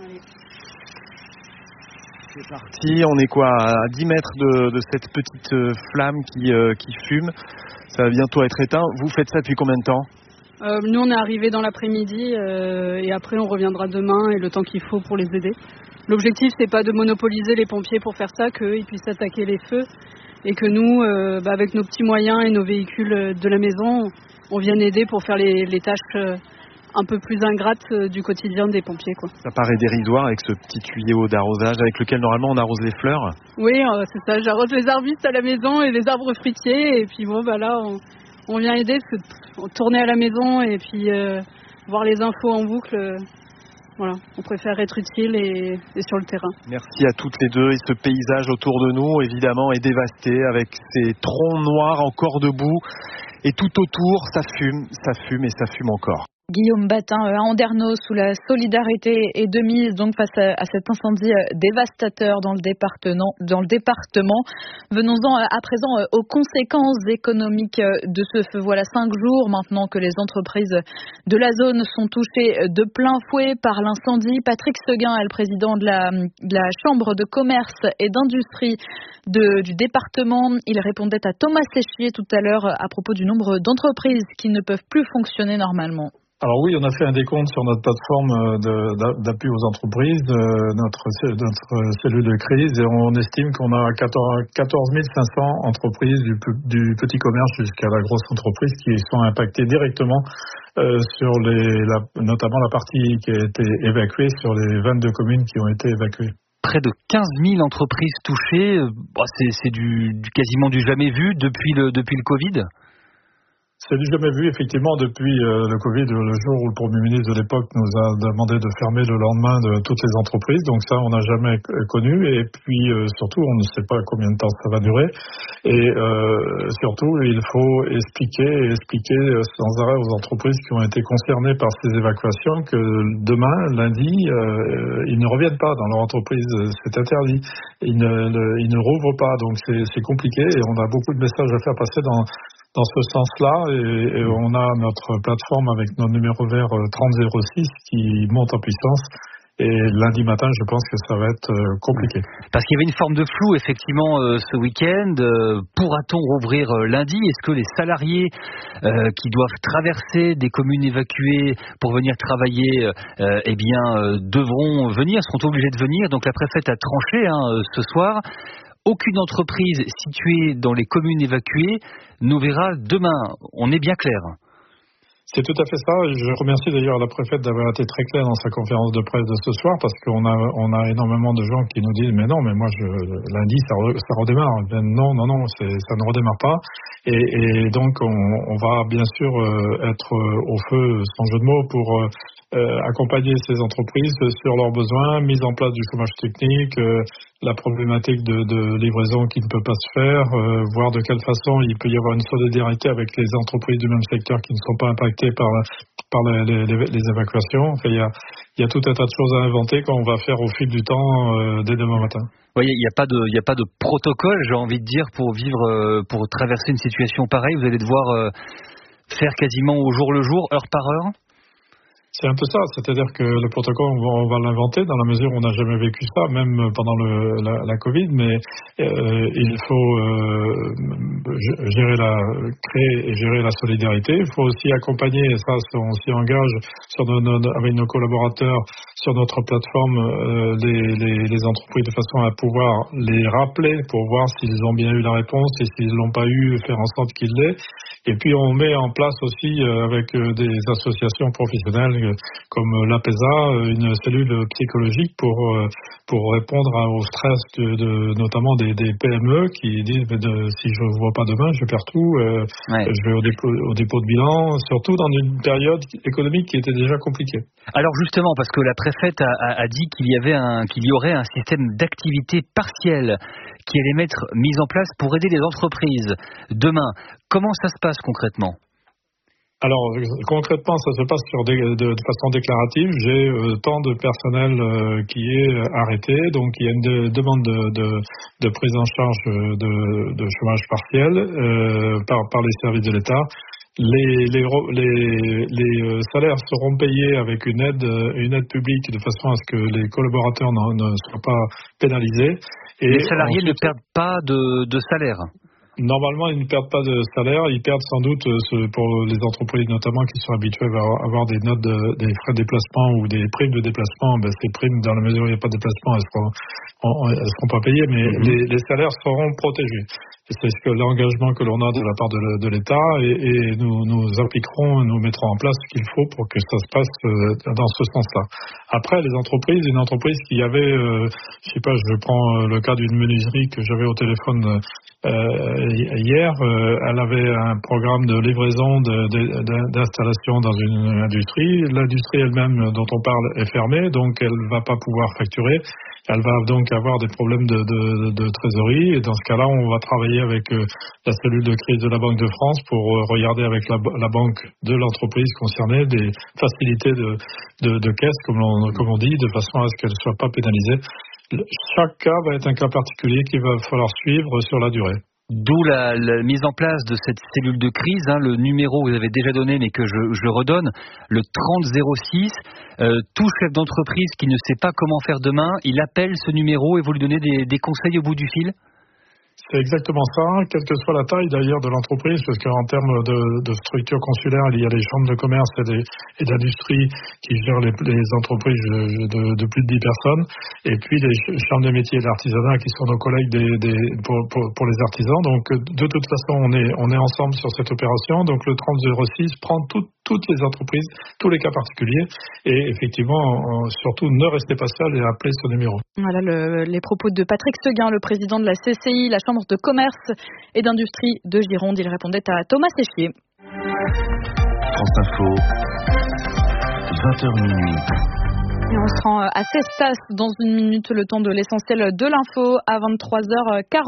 [SPEAKER 16] C'est parti, on est quoi à dix mètres de, de cette petite euh, flamme qui, euh, qui fume. Ça va bientôt être éteint. Vous faites ça depuis combien de temps?
[SPEAKER 6] euh, Nous, on est arrivés dans l'après-midi euh, et après, on reviendra demain et le temps qu'il faut pour les aider. L'objectif, c'est pas de monopoliser les pompiers pour faire ça, qu'ils puissent attaquer les feux et que nous, euh, bah, avec nos petits moyens et nos véhicules de la maison, on vienne aider pour faire les, les tâches euh, un peu plus ingrate du quotidien des pompiers, quoi.
[SPEAKER 16] Ça paraît dérisoire avec ce petit tuyau d'arrosage avec lequel normalement on arrose les fleurs.
[SPEAKER 6] Oui, euh, c'est ça, j'arrose les arbustes à la maison et les arbres fruitiers et puis bon bah là on, on vient aider parce que tourner à la maison et puis euh, voir les infos en boucle, euh, Voilà, on préfère être utile et, et sur le terrain.
[SPEAKER 16] Merci à toutes les deux. Et ce paysage autour de nous, évidemment, est dévasté avec ces troncs noirs encore debout. Et tout autour, ça fume, ça fume et ça fume encore.
[SPEAKER 10] Guillaume Batin à Andernos, où la solidarité est de mise donc face à, à cet incendie dévastateur dans le département. Dans le département. Venons-en à présent aux conséquences économiques de ce feu. Voilà cinq jours maintenant que les entreprises de la zone sont touchées de plein fouet par l'incendie. Patrick Seguin est le président de la, de la Chambre de commerce et d'industrie de, du département. Il répondait à Thomas Séchier tout à l'heure à propos du nombre d'entreprises qui ne peuvent plus fonctionner normalement.
[SPEAKER 7] Alors oui, on a fait un décompte sur notre plateforme de, d'appui aux entreprises, notre, notre cellule de crise, et on estime qu'on a quatorze mille cinq cents entreprises du, du petit commerce jusqu'à la grosse entreprise qui sont impactées directement euh, sur les, la, notamment la partie qui a été évacuée sur les vingt-deux communes qui ont été évacuées.
[SPEAKER 8] Près de quinze mille entreprises touchées, bon, c'est, c'est du, du quasiment du jamais vu depuis le, depuis le Covid.
[SPEAKER 7] C'est du jamais vu, effectivement, depuis euh, le Covid, le jour où le Premier ministre de l'époque nous a demandé de fermer le lendemain de toutes les entreprises. Donc ça, on n'a jamais connu. Et puis, euh, surtout, on ne sait pas combien de temps ça va durer. Et euh, surtout, il faut expliquer et expliquer sans arrêt aux entreprises qui ont été concernées par ces évacuations que demain, lundi, euh, ils ne reviennent pas dans leur entreprise. C'est interdit. Ils ne, le, ils ne rouvrent pas. Donc c'est, c'est compliqué et on a beaucoup de messages à faire passer dans Dans ce sens-là, et, et on a notre plateforme avec notre numéro vert trente zéro six qui monte en puissance. Et lundi matin, je pense que ça va être compliqué.
[SPEAKER 8] Parce qu'il y avait une forme de flou, effectivement, euh, ce week-end. Euh, pourra-t-on rouvrir euh, lundi ? Est-ce que les salariés euh, qui doivent traverser des communes évacuées pour venir travailler, euh, eh bien, euh, devront venir, seront obligés de venir ? Donc la préfète a tranché hein, ce soir. Aucune entreprise située dans les communes évacuées n'ouvrira demain. On est bien clair.
[SPEAKER 7] C'est tout à fait ça. Je remercie d'ailleurs la préfète d'avoir été très claire dans sa conférence de presse de ce soir, parce qu'on a, on a énormément de gens qui nous disent mais non, mais moi je, lundi ça, re, ça redémarre. Ben non, non, non, c'est, ça ne redémarre pas. Et, et donc on, on va bien sûr être au feu, sans jeu de mots, pour euh, accompagner ces entreprises sur leurs besoins, mise en place du chômage technique, euh, la problématique de, de livraison qui ne peut pas se faire, euh, voir de quelle façon il peut y avoir une solidarité avec les entreprises du même secteur qui ne sont pas impactées par, par les, les, les évacuations. Enfin, il y a, il y a tout un tas de choses à inventer qu'on va faire au fil du temps euh, dès demain matin.
[SPEAKER 8] Oui, il n'y a pas de, il n'y a pas de protocole, j'ai envie de dire, pour vivre, euh, pour traverser une situation pareille. Vous allez devoir euh, faire quasiment au jour le jour, heure par heure.
[SPEAKER 7] C'est un peu ça, c'est-à-dire que le protocole, on va, on va l'inventer dans la mesure où on n'a jamais vécu ça, même pendant le, la, la Covid, mais euh, il faut euh, gérer la, créer et gérer la solidarité. Il faut aussi accompagner, et ça, on s'y engage sur nos, nos, avec nos collaborateurs sur notre plateforme, euh, les, les, les entreprises de façon à pouvoir les rappeler pour voir s'ils ont bien eu la réponse et s'ils ne l'ont pas eu, faire en sorte qu'ils l'aient. Et puis on met en place aussi euh, avec euh, des associations professionnelles euh, comme l'APESA, une cellule psychologique pour euh, pour répondre à, au stress de, de notamment des, des P M E qui disent de, si je ne vois pas demain, je perds tout, euh, ouais. je vais au dépôt, au dépôt de bilan, surtout dans une période économique qui était déjà compliquée.
[SPEAKER 8] Alors justement, parce que la préfète a, a, a dit qu'il y avait un, qu'il y aurait un système d'activité partielle qui allait mettre mis en place pour aider les entreprises demain. Comment ça se passe concrètement ?
[SPEAKER 7] Alors concrètement, ça se passe sur des, de, de façon déclarative. J'ai euh, tant de personnel euh, qui est arrêté, donc il y a une de, demande de, de, de prise en charge de, de chômage partiel euh, par, par les services de l'État. Les, les, les, les salaires seront payés avec une aide, une aide publique de façon à ce que les collaborateurs ne, ne soient pas pénalisés.
[SPEAKER 8] Et les salariés ensuite, ne perdent pas de, de salaire.
[SPEAKER 7] Normalement, ils ne perdent pas de salaire. Ils perdent sans doute, pour les entreprises notamment qui sont habituées à avoir des notes, de, des frais de déplacement ou des primes de déplacement. Ben, ces primes, dans la mesure où il n'y a pas de déplacement, elles ne seront, elles seront pas payées, mais mm-hmm. les, les salaires seront protégés. c'est ce que l'engagement que l'on a de la part de, de l'État et, et nous, nous appliquerons, nous mettrons en place ce qu'il faut pour que ça se passe euh, dans ce sens-là. Après, les entreprises, une entreprise qui avait, euh, je sais pas, je prends le cas d'une menuiserie que j'avais au téléphone euh, hier, euh, elle avait un programme de livraison de, de, d'installation dans une industrie. L'industrie elle-même dont on parle est fermée, donc elle ne va pas pouvoir facturer. Elle va donc avoir des problèmes de, de, de trésorerie et dans ce cas-là, on va travailler avec euh, la cellule de crise de la Banque de France pour euh, regarder avec la, la banque de l'entreprise concernée des facilités de, de, de caisse, comme on, comme on dit, de façon à ce qu'elle ne soit pas pénalisée. Chaque cas va être un cas particulier qu'il va falloir suivre sur la durée.
[SPEAKER 8] D'où la, la mise en place de cette cellule de crise, hein, le numéro que vous avez déjà donné mais que je, je redonne, le trente zéro six. Euh, tout chef d'entreprise qui ne sait pas comment faire demain, il appelle ce numéro et vous lui donnez des, des conseils au bout du fil?
[SPEAKER 7] C'est exactement ça, quelle que soit la taille d'ailleurs de l'entreprise, parce qu'en termes de, de structure consulaire, il y a les chambres de commerce et, des, et d'industrie qui gèrent les, les entreprises de, de plus de dix personnes, et puis les chambres de métiers et d'artisanat qui sont nos collègues des, des, pour, pour, pour les artisans. Donc de toute façon, on est, on est ensemble sur cette opération. Donc le trente zéro six prend tout, toutes les entreprises, tous les cas particuliers, et effectivement, surtout ne restez pas seul et appelez ce numéro.
[SPEAKER 10] Voilà le, les propos de Patrick Seguin, le président de la C C I, la Chambre de commerce et d'industrie de Gironde. Il répondait à Thomas Séchier.
[SPEAKER 19] France Info, vingt heures minuit.
[SPEAKER 10] Et on se rend à Cestas dans une minute, le temps de l'essentiel de l'info à vingt-trois heures quarante.